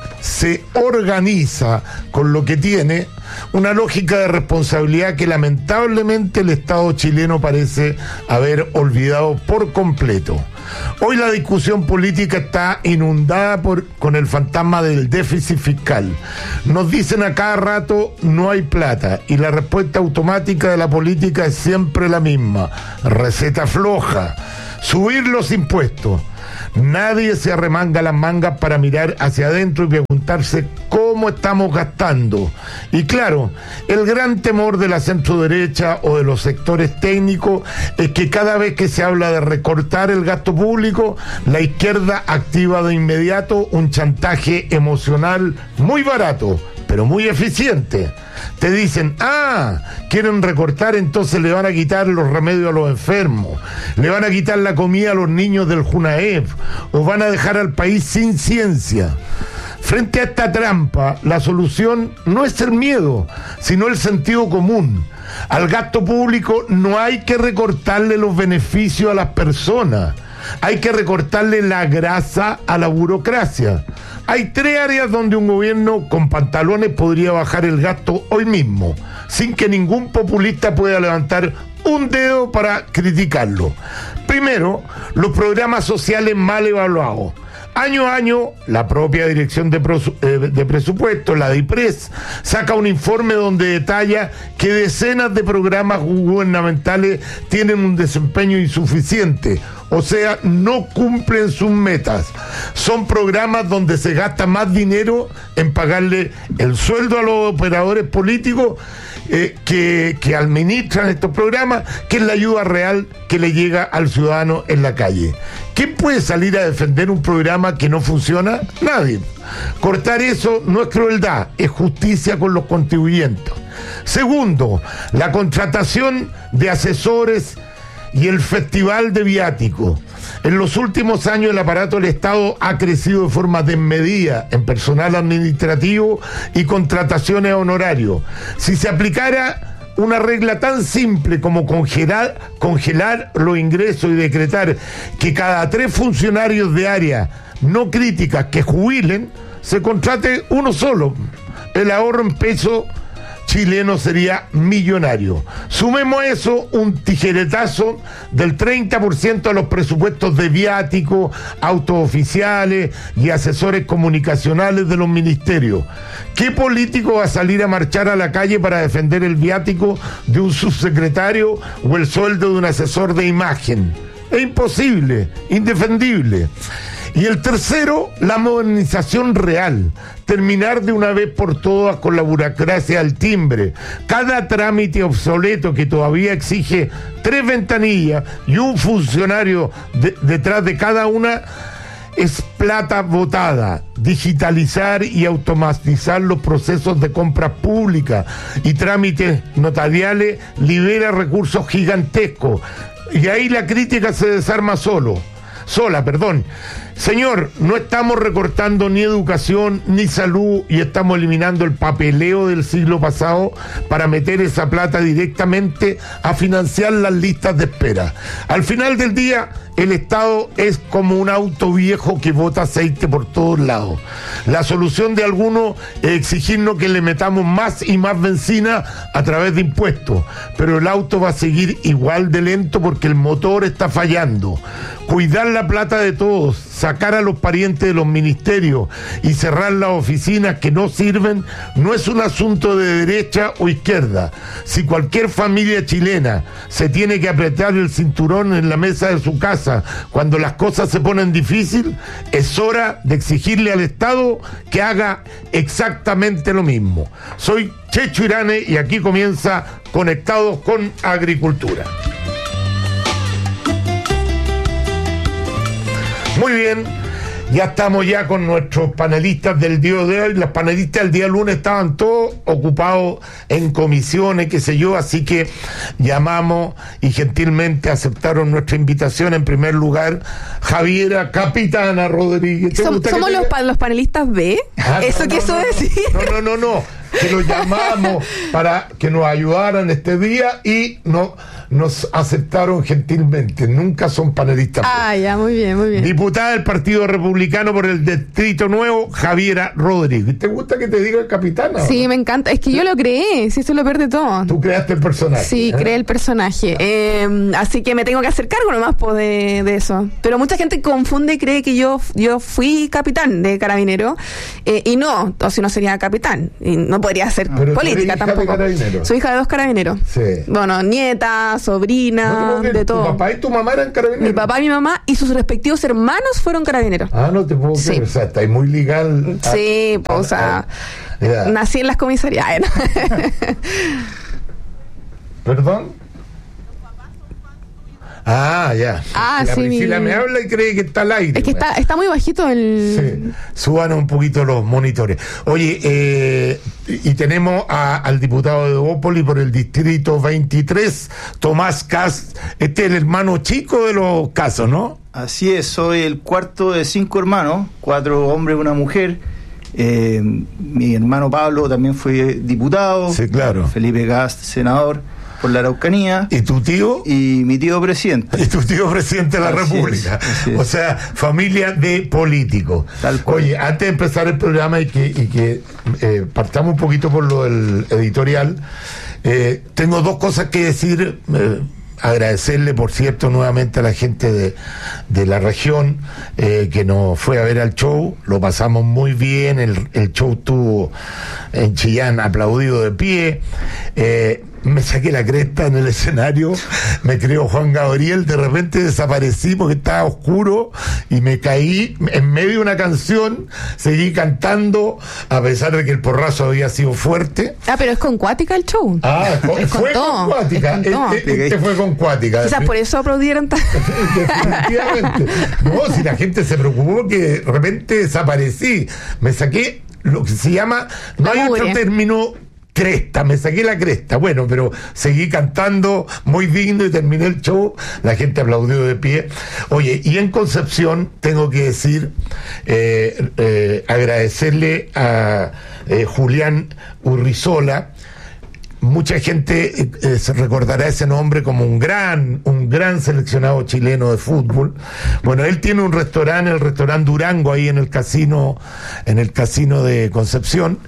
se organiza con lo que tiene, una lógica de responsabilidad que lamentablemente el Estado chileno parece haber olvidado por completo. Hoy la discusión política está inundada por, con el fantasma del déficit fiscal. Nos dicen a cada rato: no hay plata, y la respuesta automática de la política es siempre la misma: receta floja, subir los impuestos. Nadie se arremanga las mangas para mirar hacia adentro y preguntarse cómo estamos gastando. Y claro, el gran temor de la centroderecha o de los sectores técnicos es que cada vez que se habla de recortar el gasto público, la izquierda activa de inmediato un chantaje emocional muy barato, pero muy eficiente. Te dicen: ah, quieren recortar, entonces le van a quitar los remedios a los enfermos, le van a quitar la comida a los niños del Junaef, o van a dejar al país sin ciencia. Frente a esta trampa, la solución no es el miedo, sino el sentido común. Al gasto público no hay que recortarle los beneficios a las personas, hay que recortarle la grasa a la burocracia. Hay tres áreas donde un gobierno con pantalones podría bajar el gasto hoy mismo, sin que ningún populista pueda levantar un dedo para criticarlo. Primero, los programas sociales mal evaluados. Año a año, la propia Dirección de, Prosu- eh, de Presupuesto, la DIPRES, saca un informe donde detalla que decenas de programas gubernamentales tienen un desempeño insuficiente, o sea, no cumplen sus metas. Son programas donde se gasta más dinero en pagarle el sueldo a los operadores políticos eh, que, que administran estos programas, que es la ayuda real que le llega al ciudadano en la calle. ¿Quién puede salir a defender un programa que no funciona? Nadie. Cortar eso no es crueldad, es justicia con los contribuyentes. Segundo, la contratación de asesores y el festival de viáticos. En los últimos años el aparato del Estado ha crecido de forma desmedida en personal administrativo y contrataciones a honorarios. Si se aplicara una regla tan simple como congelar, congelar los ingresos y decretar que cada tres funcionarios de área no críticas que jubilen, se contrate uno solo, el ahorro en peso chileno sería millonario. Sumemos a eso un tijeretazo del treinta por ciento a los presupuestos de viáticos, autos oficiales y asesores comunicacionales de los ministerios. ¿Qué político va a salir a marchar a la calle para defender el viático de un subsecretario o el sueldo de un asesor de imagen? Es imposible, indefendible. Y el tercero, la modernización real. Terminar de una vez por todas con la burocracia al timbre. Cada trámite obsoleto que todavía exige tres ventanillas y un funcionario de, detrás de cada una es plata botada. Digitalizar y automatizar los procesos de compras públicas y trámites notariales libera recursos gigantescos. Y ahí la crítica se desarma solo. Sola, perdón. Señor, no estamos recortando ni educación ni salud y estamos eliminando el papeleo del siglo pasado para meter esa plata directamente a financiar las listas de espera. Al final del día, el Estado es como un auto viejo que bota aceite por todos lados. La solución de algunos es exigirnos que le metamos más y más benzina a través de impuestos, pero el auto va a seguir igual de lento porque el motor está fallando. Cuidar la plata de todos, sacar a los parientes de los ministerios y cerrar las oficinas que no sirven no es un asunto de derecha o izquierda. Si cualquier familia chilena se tiene que apretar el cinturón en la mesa de su casa cuando las cosas se ponen difíciles, es hora de exigirle al Estado que haga exactamente lo mismo. Soy Checho Irane y aquí comienza Conectados con Agricultura. Muy bien, ya estamos ya con nuestros panelistas del día de hoy. Los panelistas del día lunes estaban todos ocupados en comisiones, qué sé yo, así que llamamos y gentilmente aceptaron nuestra invitación. En primer lugar, Javiera Capitana Rodríguez. Som, ¿Somos los, pa- los panelistas B? Ah, ¿Eso no, quiso no, no, decir? No, no, no, no. Que los llamamos para que nos ayudaran este día y no, nos aceptaron gentilmente. Nunca son panelistas. Ah, ya, muy bien, muy bien. Diputada del Partido Republicano por el Distrito Nuevo, Javiera Rodríguez. ¿Te gusta que te diga capitana? Sí, me encanta. Es que yo lo creé, si eso es lo peor de todo. Tú creaste el personaje. Sí, ¿eh? creé el personaje. Eh, así que me tengo que hacer cargo nomás po, de, de eso. Pero mucha gente confunde y cree que yo, yo fui capitán de carabinero eh, y no, o si no sería capitán. Y no podría ser Pero política tú eres hija tampoco. de carabineros. Soy hija de dos carabineros. Sí. Bueno, nieta, sobrina, No te puedo de creer, todo. ¿Tu papá y tu mamá eran carabineros? Mi papá y mi mamá y sus respectivos hermanos fueron carabineros. Ah, no te puedo Sí. creer. O sea, está ahí muy legal. a- Sí, pues, o sea, a- ya. nací en las comisarías. Ay, no. ¿Perdón? Ah, ya. Ah, la sí, Priscila mi- me habla y cree que está al aire. Es que está, está muy bajito el... Sí, suban un poquito los monitores. Oye, eh, y tenemos a- al diputado de Bópoli por el distrito veintitrés, Tomás Cast. Este es el hermano chico de los casos, ¿no? Así es, soy el cuarto de cinco hermanos, cuatro hombres y una mujer. Eh, mi hermano Pablo también fue diputado. Sí, claro. Felipe Gast, senador por la Araucanía. ¿Y tu tío? Y mi tío presidente. Y tu tío presidente de la Así República. es, así es. O sea, familia de políticos. Tal cual. Oye, antes de empezar el programa y que, y que eh, partamos un poquito por lo del editorial, eh, tengo dos cosas que decir. Eh, agradecerle, por cierto, nuevamente a la gente de, de la región eh, que nos fue a ver al show. Lo pasamos muy bien. El, el show estuvo en Chillán aplaudido de pie. Eh, me saqué la cresta en el escenario, me creó Juan Gabriel, de repente desaparecí porque estaba oscuro y me caí en medio de una canción, seguí cantando a pesar de que el porrazo había sido fuerte. Ah, pero es con Cuática el show. Ah, con- Es con fue todo, con Cuática, es con todo. este, este fue con Cuática. Quizás por eso aplaudieron tan... Definitivamente. No, si la gente se preocupó porque de repente desaparecí, me saqué lo que se llama, no hay otro término, cresta, me saqué la cresta. Bueno, pero seguí cantando muy digno y terminé el show, la gente aplaudió de pie. Oye, y en Concepción tengo que decir, eh, eh, agradecerle a eh, Julián Urrizola. Mucha gente eh, eh, se recordará ese nombre como un gran, un gran seleccionado chileno de fútbol. Bueno, él tiene un restaurante, el restaurante Durango, ahí en el casino, en el casino de Concepción.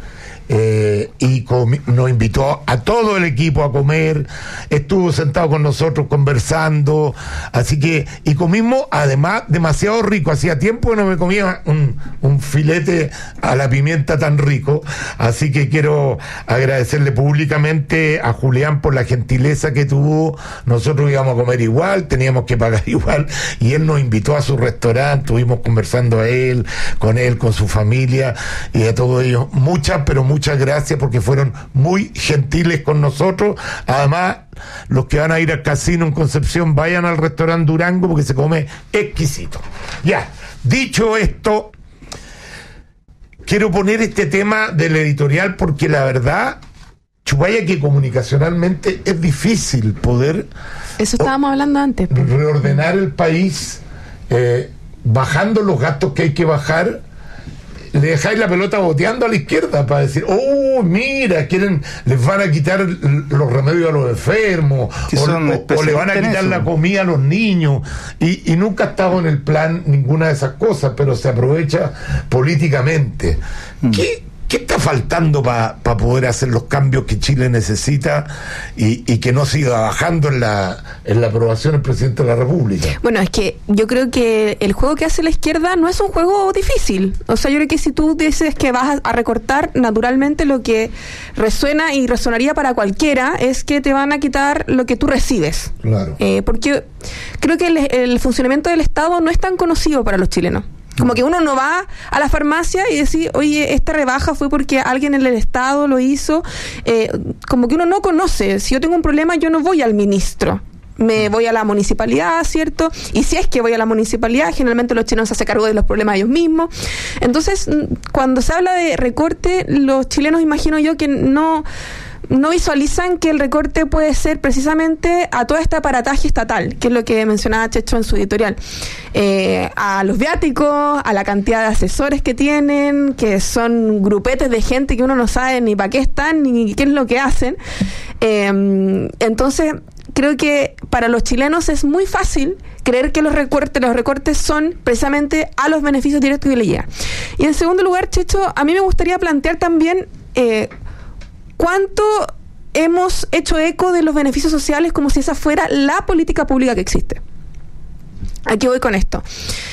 Eh, y comi- nos invitó a todo el equipo a comer, estuvo sentado con nosotros conversando, así que, y comimos además demasiado rico. Hacía tiempo que no me comía un, un filete a la pimienta tan rico, así que quiero agradecerle públicamente a Julián por la gentileza que tuvo. Nosotros íbamos a comer igual, teníamos que pagar igual, y él nos invitó a su restaurante, estuvimos conversando a él, con él, con su familia y a todos ellos. Muchas, pero muchas Muchas gracias porque fueron muy gentiles con nosotros. Además, los que van a ir al casino en Concepción, vayan al restaurante Durango porque se come exquisito. Ya, dicho esto, quiero poner este tema del editorial porque la verdad, chupaya que comunicacionalmente es difícil poder... Eso estábamos hablando antes. Reordenar el país, eh, bajando los gastos que hay que bajar. Le dejáis la pelota boteando a la izquierda para decir, oh, mira, quieren, les van a quitar los remedios a los enfermos, o, o, o le van a quitar la comida a los niños, y, y nunca ha estado en el plan ninguna de esas cosas, pero se aprovecha políticamente. Mm. ¿Qué, ¿Qué está faltando para pa poder hacer los cambios que Chile necesita y, y que no siga bajando en la, en la aprobación del presidente de la República? Bueno, es que yo creo que el juego que hace la izquierda no es un juego difícil. O sea, yo creo que si tú dices que vas a, a recortar, naturalmente lo que resuena y resonaría para cualquiera es que te van a quitar lo que tú recibes. Claro. Eh, porque creo que el, el funcionamiento del Estado no es tan conocido para los chilenos. Como que uno no va a la farmacia y decir, oye, esta rebaja fue porque alguien en el Estado lo hizo. Eh, como que uno no conoce. Si yo tengo un problema, yo no voy al ministro. Me voy a la municipalidad, ¿cierto? Y si es que voy a la municipalidad, generalmente los chilenos se hacen cargo de los problemas ellos mismos. Entonces, cuando se habla de recorte, los chilenos, imagino yo, que no... no visualizan que el recorte puede ser precisamente a todo este aparataje estatal, que es lo que mencionaba Checho en su editorial, eh, a los viáticos, a la cantidad de asesores que tienen, que son grupetes de gente que uno no sabe ni para qué están, ni qué es lo que hacen. Eh, entonces, creo que para los chilenos es muy fácil creer que los recortes, los recortes son precisamente a los beneficios directos que le llegan. Y en segundo lugar, Checho, a mí me gustaría plantear también... Eh, ¿cuánto hemos hecho eco de los beneficios sociales como si esa fuera la política pública que existe? Aquí voy con esto.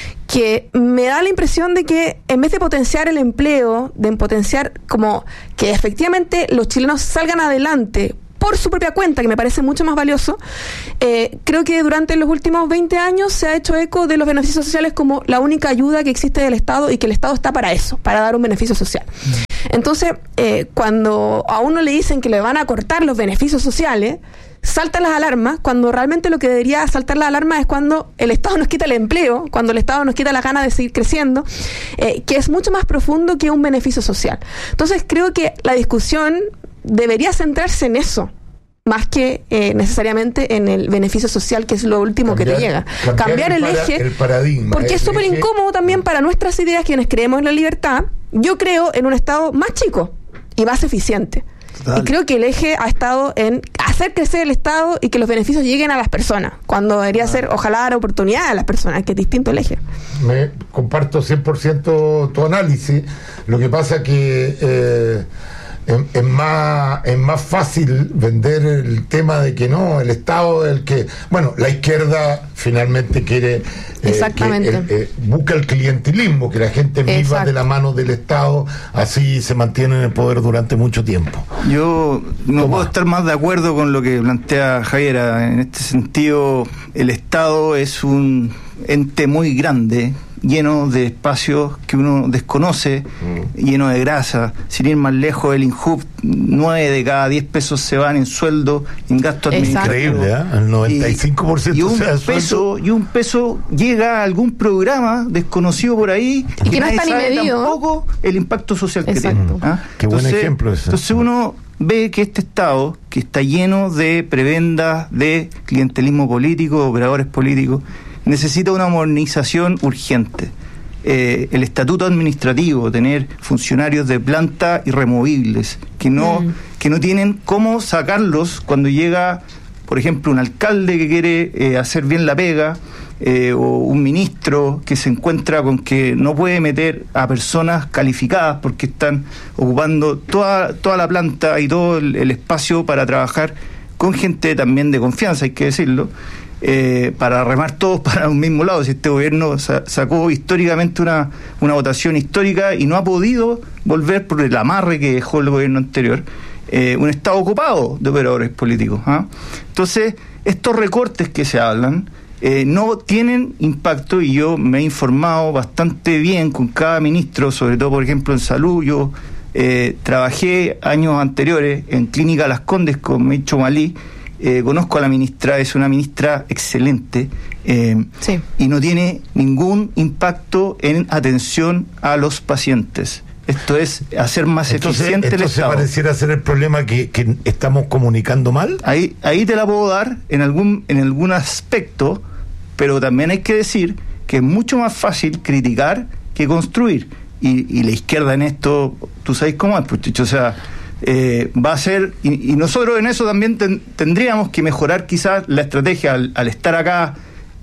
Que me da la impresión de que en vez de potenciar el empleo, de potenciar como que efectivamente los chilenos salgan adelante por su propia cuenta, que me parece mucho más valioso, eh, creo que durante los últimos veinte años se ha hecho eco de los beneficios sociales como la única ayuda que existe del Estado y que el Estado está para eso, para dar un beneficio social. Entonces, eh, cuando a uno le dicen que le van a cortar los beneficios sociales, saltan las alarmas, cuando realmente lo que debería saltar la alarma es cuando el Estado nos quita el empleo, cuando el Estado nos quita la gana de seguir creciendo, eh, que es mucho más profundo que un beneficio social. Entonces, creo que la discusión debería centrarse en eso, más que eh, necesariamente en el beneficio social, que es lo último cambiar, que te llega. Cambiar, cambiar el, el para, eje, el paradigma. Porque es súper eje... incómodo también para nuestras ideas, quienes creemos en la libertad. Yo creo en un Estado más chico y más eficiente. Total. Y creo que el eje ha estado en hacer crecer el Estado y que los beneficios lleguen a las personas, cuando debería ah. ser, ojalá, dar oportunidad a las personas, que es distinto el eje. Me comparto cien por ciento tu análisis. Lo que pasa que... Eh, Es, es más es más fácil vender el tema de que no, el Estado es el que... Bueno, la izquierda finalmente quiere... Eh, Exactamente. Que, eh, eh, busca el clientelismo, que la gente viva Exacto. de la mano del Estado, así se mantiene en el poder durante mucho tiempo. Yo no Toma. puedo estar más de acuerdo con lo que plantea Javier. En este sentido, el Estado es un ente muy grande, lleno de espacios que uno desconoce, mm. lleno de grasa. Sin ir más lejos, el INJUV, nueve de cada diez pesos se van en sueldo, en gasto administrativo. Increíble, ¿eh? El noventa y cinco por ciento y, y un sea peso y un peso llega a algún programa desconocido por ahí y que que no nadie está sabe ni medido. tampoco el impacto social Exacto. que tiene. ¿Ah? Qué buen entonces, ejemplo ese. Entonces uno ve que este Estado, que está lleno de prebendas, de clientelismo político, operadores políticos, necesita una modernización urgente. Eh, el estatuto administrativo, tener funcionarios de planta irremovibles, que no, mm. que no tienen cómo sacarlos cuando llega, por ejemplo, un alcalde que quiere eh, hacer bien la pega, eh, o un ministro que se encuentra con que no puede meter a personas calificadas porque están ocupando toda, toda la planta y todo el, el espacio para trabajar con gente también de confianza, hay que decirlo. Eh, para remar todos para un mismo lado. Si este gobierno sa- sacó históricamente una, una votación histórica y no ha podido volver por el amarre que dejó el gobierno anterior, eh, un Estado ocupado de operadores políticos. ¿ah? Entonces, estos recortes que se hablan eh, no tienen impacto, y yo me he informado bastante bien con cada ministro, sobre todo, por ejemplo, en salud. Yo eh, trabajé años anteriores en Clínica Las Condes con Mecho Malí. Eh, conozco a la ministra, es una ministra excelente, eh, sí. y no tiene ningún impacto en atención a los pacientes. Esto es hacer más entonces, eficiente el Estado. ¿Entonces pareciera ser el problema que, que estamos comunicando mal? Ahí, ahí te la puedo dar en algún, en algún aspecto, pero también hay que decir que es mucho más fácil criticar que construir. Y, y la izquierda en esto, tú sabes cómo es, pues, o sea... Eh, va a ser, y, y nosotros en eso también ten, tendríamos que mejorar quizás la estrategia al, al estar acá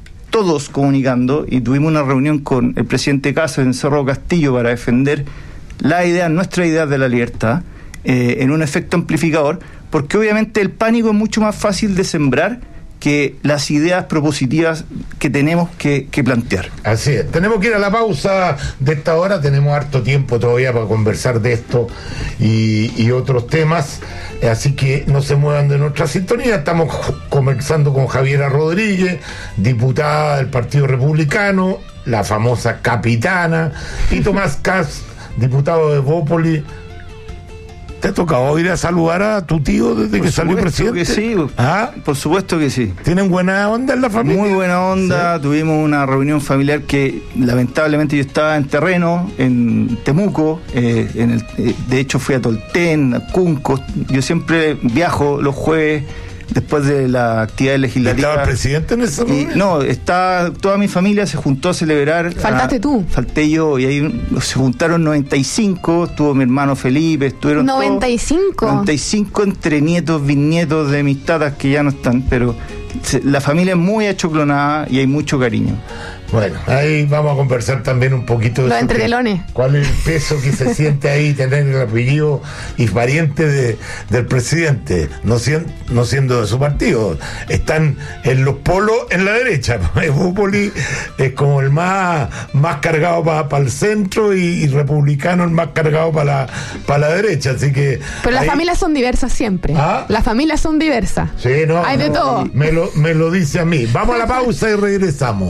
todos comunicando, y tuvimos una reunión con el presidente Casas en Cerro Castillo para defender las ideas, nuestras ideas de la libertad, eh, en un efecto amplificador, porque obviamente el pánico es mucho más fácil de sembrar que las ideas propositivas que tenemos que, que plantear. Así es. Tenemos que ir a la pausa de esta hora, tenemos harto tiempo todavía para conversar de esto y, y otros temas, así que no se muevan de nuestra sintonía. Estamos conversando con Javiera Rodríguez, diputada del Partido Republicano, la famosa capitana, y Tomás Kass, diputado de Bópoli. ¿Te ha tocado ir a saludar a tu tío desde Por que salió presidente? Que sí, ¿Ah? Por supuesto que sí. ¿Tienen buena onda en la familia? Muy buena onda, sí. Tuvimos una reunión familiar que lamentablemente yo estaba en terreno, en Temuco, eh, en el, eh, de hecho fui a Tolten, a Cunco. Yo siempre viajo los jueves después de la actividad legislativa. ¿Estaba el presidente en esa reunión? No, está toda mi familia se juntó a celebrar. ¿Faltaste a, tú? Falté yo, y ahí se juntaron noventa y cinco, estuvo mi hermano Felipe, estuvieron noventa y cinco. Todos, noventa y cinco entre nietos, bisnietos de mis tatas que ya no están, pero se, la familia es muy achoclonada y hay mucho cariño. Bueno, ahí vamos a conversar también un poquito de los entretelones. ¿Cuál es el peso que se siente ahí tener el apellido y pariente de, del presidente, no, siendo, no siendo de su partido? Están en los polos en la derecha. Bópoli es como el más, más cargado para pa el centro y, y Republicano el más cargado para la, pa la derecha. Así que pero ahí... las familias son diversas siempre. ¿Ah? Las familias son diversas. Sí, no. Hay de no, todo. Me lo, me lo dice a mí. Vamos a la pausa y regresamos.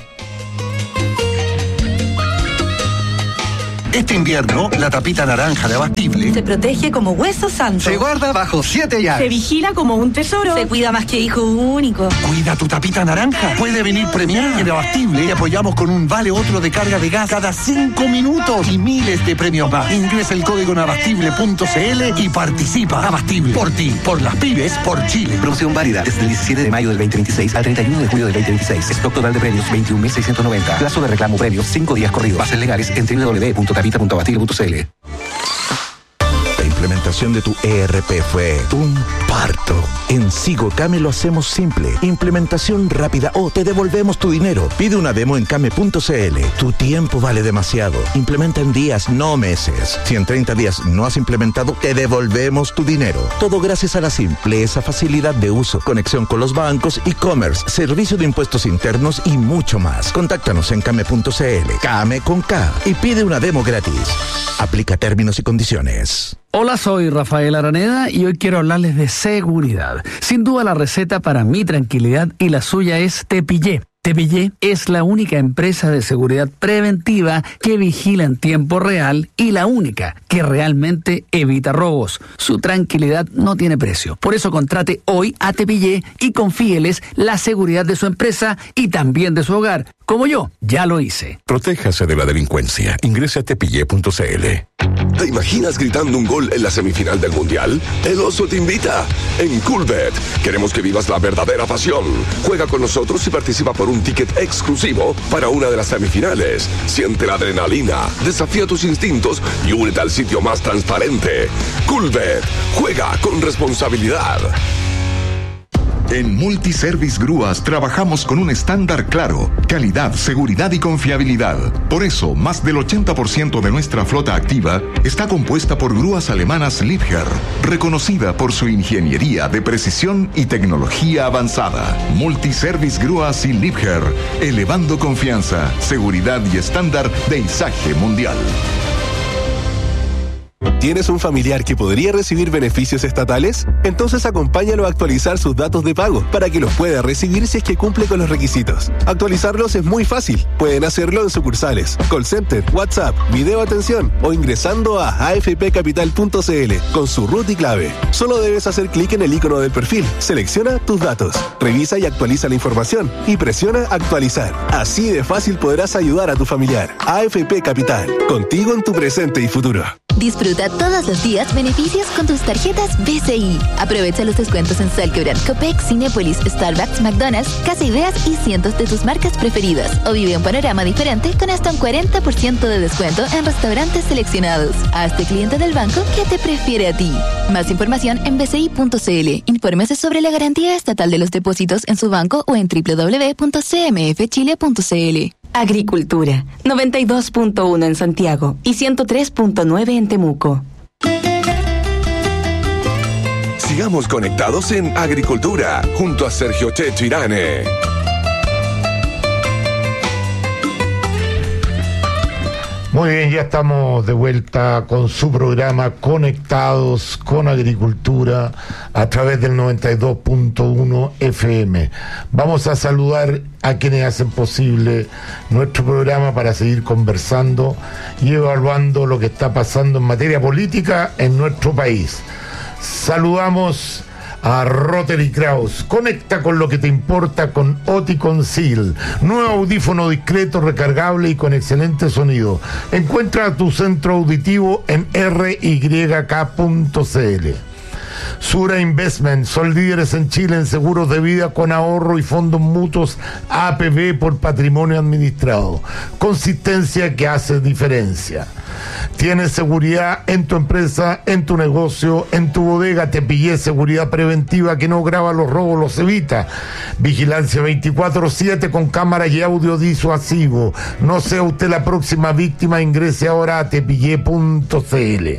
Este invierno, la tapita naranja de Abastible se protege como hueso santo. Se guarda bajo siete llaves. Se vigila como un tesoro. Se cuida más que hijo único. Cuida tu tapita naranja. Puede venir premiada. En Abastible te apoyamos con un vale otro de carga de gas cada cinco minutos y miles de premios más. Ingresa el código en abastible punto cl y participa. Abastible. Por ti, por las pymes, por Chile. Promoción válida desde el diecisiete de mayo del veinte veintiséis al treinta y uno de julio del veinte veintiséis. Stock total de premios veintiún mil seiscientos noventa. Plazo de reclamo premios cinco días corridos. Bases legales en doble u doble u doble u punto tapita punto abastible punto cl. La implementación de tu E R P fue un parto. En Sigo Came lo hacemos simple. Implementación rápida o te devolvemos tu dinero. Pide una demo en came punto cl. Tu tiempo vale demasiado. Implementa en días, no meses. Si en treinta días no has implementado, te devolvemos tu dinero. Todo gracias a la simpleza, facilidad de uso, conexión con los bancos, e-commerce, servicio de impuestos internos y mucho más. Contáctanos en came punto cl. Came con K. Y pide una demo gratis. Aplica términos y condiciones. Hola, soy Rafael Araneda y hoy quiero hablarles de seguridad. Sin duda la receta para mi tranquilidad y la suya es Tepillé. Tepillé es la única empresa de seguridad preventiva que vigila en tiempo real y la única que realmente evita robos. Su tranquilidad no tiene precio. Por eso contrate hoy a Tepillé y confíeles la seguridad de su empresa y también de su hogar. Como yo, ya lo hice. Protéjase de la delincuencia. Ingrese a tepillé punto cl. ¿Te imaginas gritando un gol en la semifinal del Mundial? El Oso te invita. En Coolbet queremos que vivas la verdadera pasión. Juega con nosotros y participa por un ticket exclusivo para una de las semifinales. Siente la adrenalina, desafía tus instintos y únete al sitio más transparente. Coolbet. Juega con responsabilidad. En Multiservice Grúas trabajamos con un estándar claro, calidad, seguridad y confiabilidad. Por eso, más del ochenta por ciento de nuestra flota activa está compuesta por grúas alemanas Liebherr, reconocida por su ingeniería de precisión y tecnología avanzada. Multiservice Grúas y Liebherr, elevando confianza, seguridad y estándar de izaje mundial. ¿Tienes un familiar que podría recibir beneficios estatales? Entonces acompáñalo a actualizar sus datos de pago para que los pueda recibir si es que cumple con los requisitos. Actualizarlos es muy fácil. Pueden hacerlo en sucursales, call center, WhatsApp, video atención o ingresando a a f p capital punto cl con su root y clave. Solo debes hacer clic en el icono del perfil, selecciona tus datos, revisa y actualiza la información y presiona actualizar. Así de fácil podrás ayudar a tu familiar. A F P Capital, contigo en tu presente y futuro. Disfruta todos los días beneficios con tus tarjetas B C I. Aprovecha los descuentos en Salkebrand, Copec, Cinépolis, Starbucks, McDonald's, Casa Ideas y cientos de tus marcas preferidas. O vive un panorama diferente con hasta un cuarenta por ciento de descuento en restaurantes seleccionados. Hazte cliente del banco que te prefiere a ti. Más información en b c i punto c l. Infórmese sobre la garantía estatal de los depósitos en su banco o en w w w punto c m f chile punto c l. Agricultura, noventa y dos punto uno en Santiago y ciento tres punto nueve en Temuco. Sigamos conectados en Agricultura, junto a Sergio Checho Irane. Muy bien, ya estamos de vuelta con su programa Conectados con Agricultura a través del noventa y dos punto uno F M. Vamos a saludar a quienes hacen posible nuestro programa para seguir conversando y evaluando lo que está pasando en materia política en nuestro país. Saludamos a Rotary Kraus. Conecta con lo que te importa con Oticon-Seal. Nuevo audífono discreto, recargable y con excelente sonido. Encuentra tu centro auditivo en R Y K punto C L. Sura Investment, son líderes en Chile en seguros de vida con ahorro y fondos mutuos A P B por patrimonio administrado. Consistencia que hace diferencia. Tienes seguridad en tu empresa, en tu negocio, en tu bodega. Te pillé seguridad preventiva que no graba los robos, los evita. Vigilancia veinticuatro siete con cámara y audio disuasivo. No sea usted la próxima víctima. Ingrese ahora a tepillé punto c l.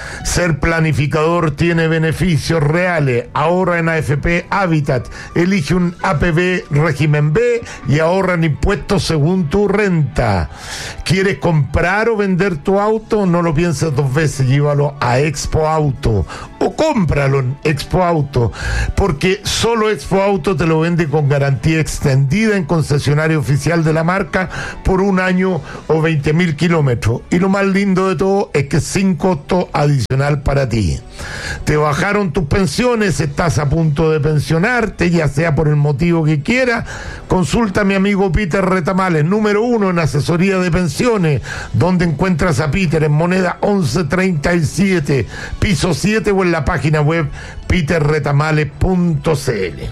Ser planificador tiene beneficios reales. Ahorra en A F P Habitat. Elige un A P B régimen B y ahorra en impuestos según tu renta. ¿Quieres comprar o vender tu auto? No lo pienses dos veces. Llévalo a Expo Auto o cómpralo en Expo Auto, porque solo Expo Auto te lo vende con garantía extendida en concesionario oficial de la marca por un año o veinte mil kilómetros. Y lo más lindo de todo es que sin costo adicional para ti. Te bajaron tus pensiones, estás a punto de pensionarte, ya sea por el motivo que quieras. Consulta a mi amigo Peter Retamales, número uno en asesoría de pensiones, donde encuentras a Peter en Moneda once treinta y siete, piso siete, o en la página web peter retamales punto c l.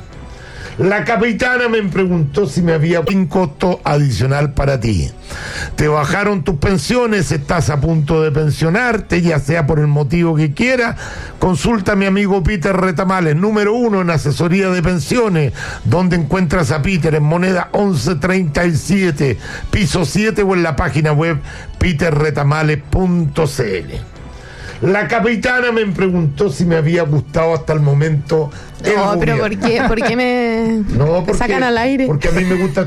La capitana me preguntó si me había un costo adicional para ti. Te bajaron tus pensiones, estás a punto de pensionarte, ya sea por el motivo que quieras. Consulta a mi amigo Peter Retamales, número uno en asesoría de pensiones, donde encuentras a Peter en Moneda once treinta y siete, piso siete, o en la página web peter retamales punto c l. La capitana me preguntó si me había gustado hasta el momento. No, pero ¿por qué, ¿por qué me, no, me sacan al aire? Porque a mí me gusta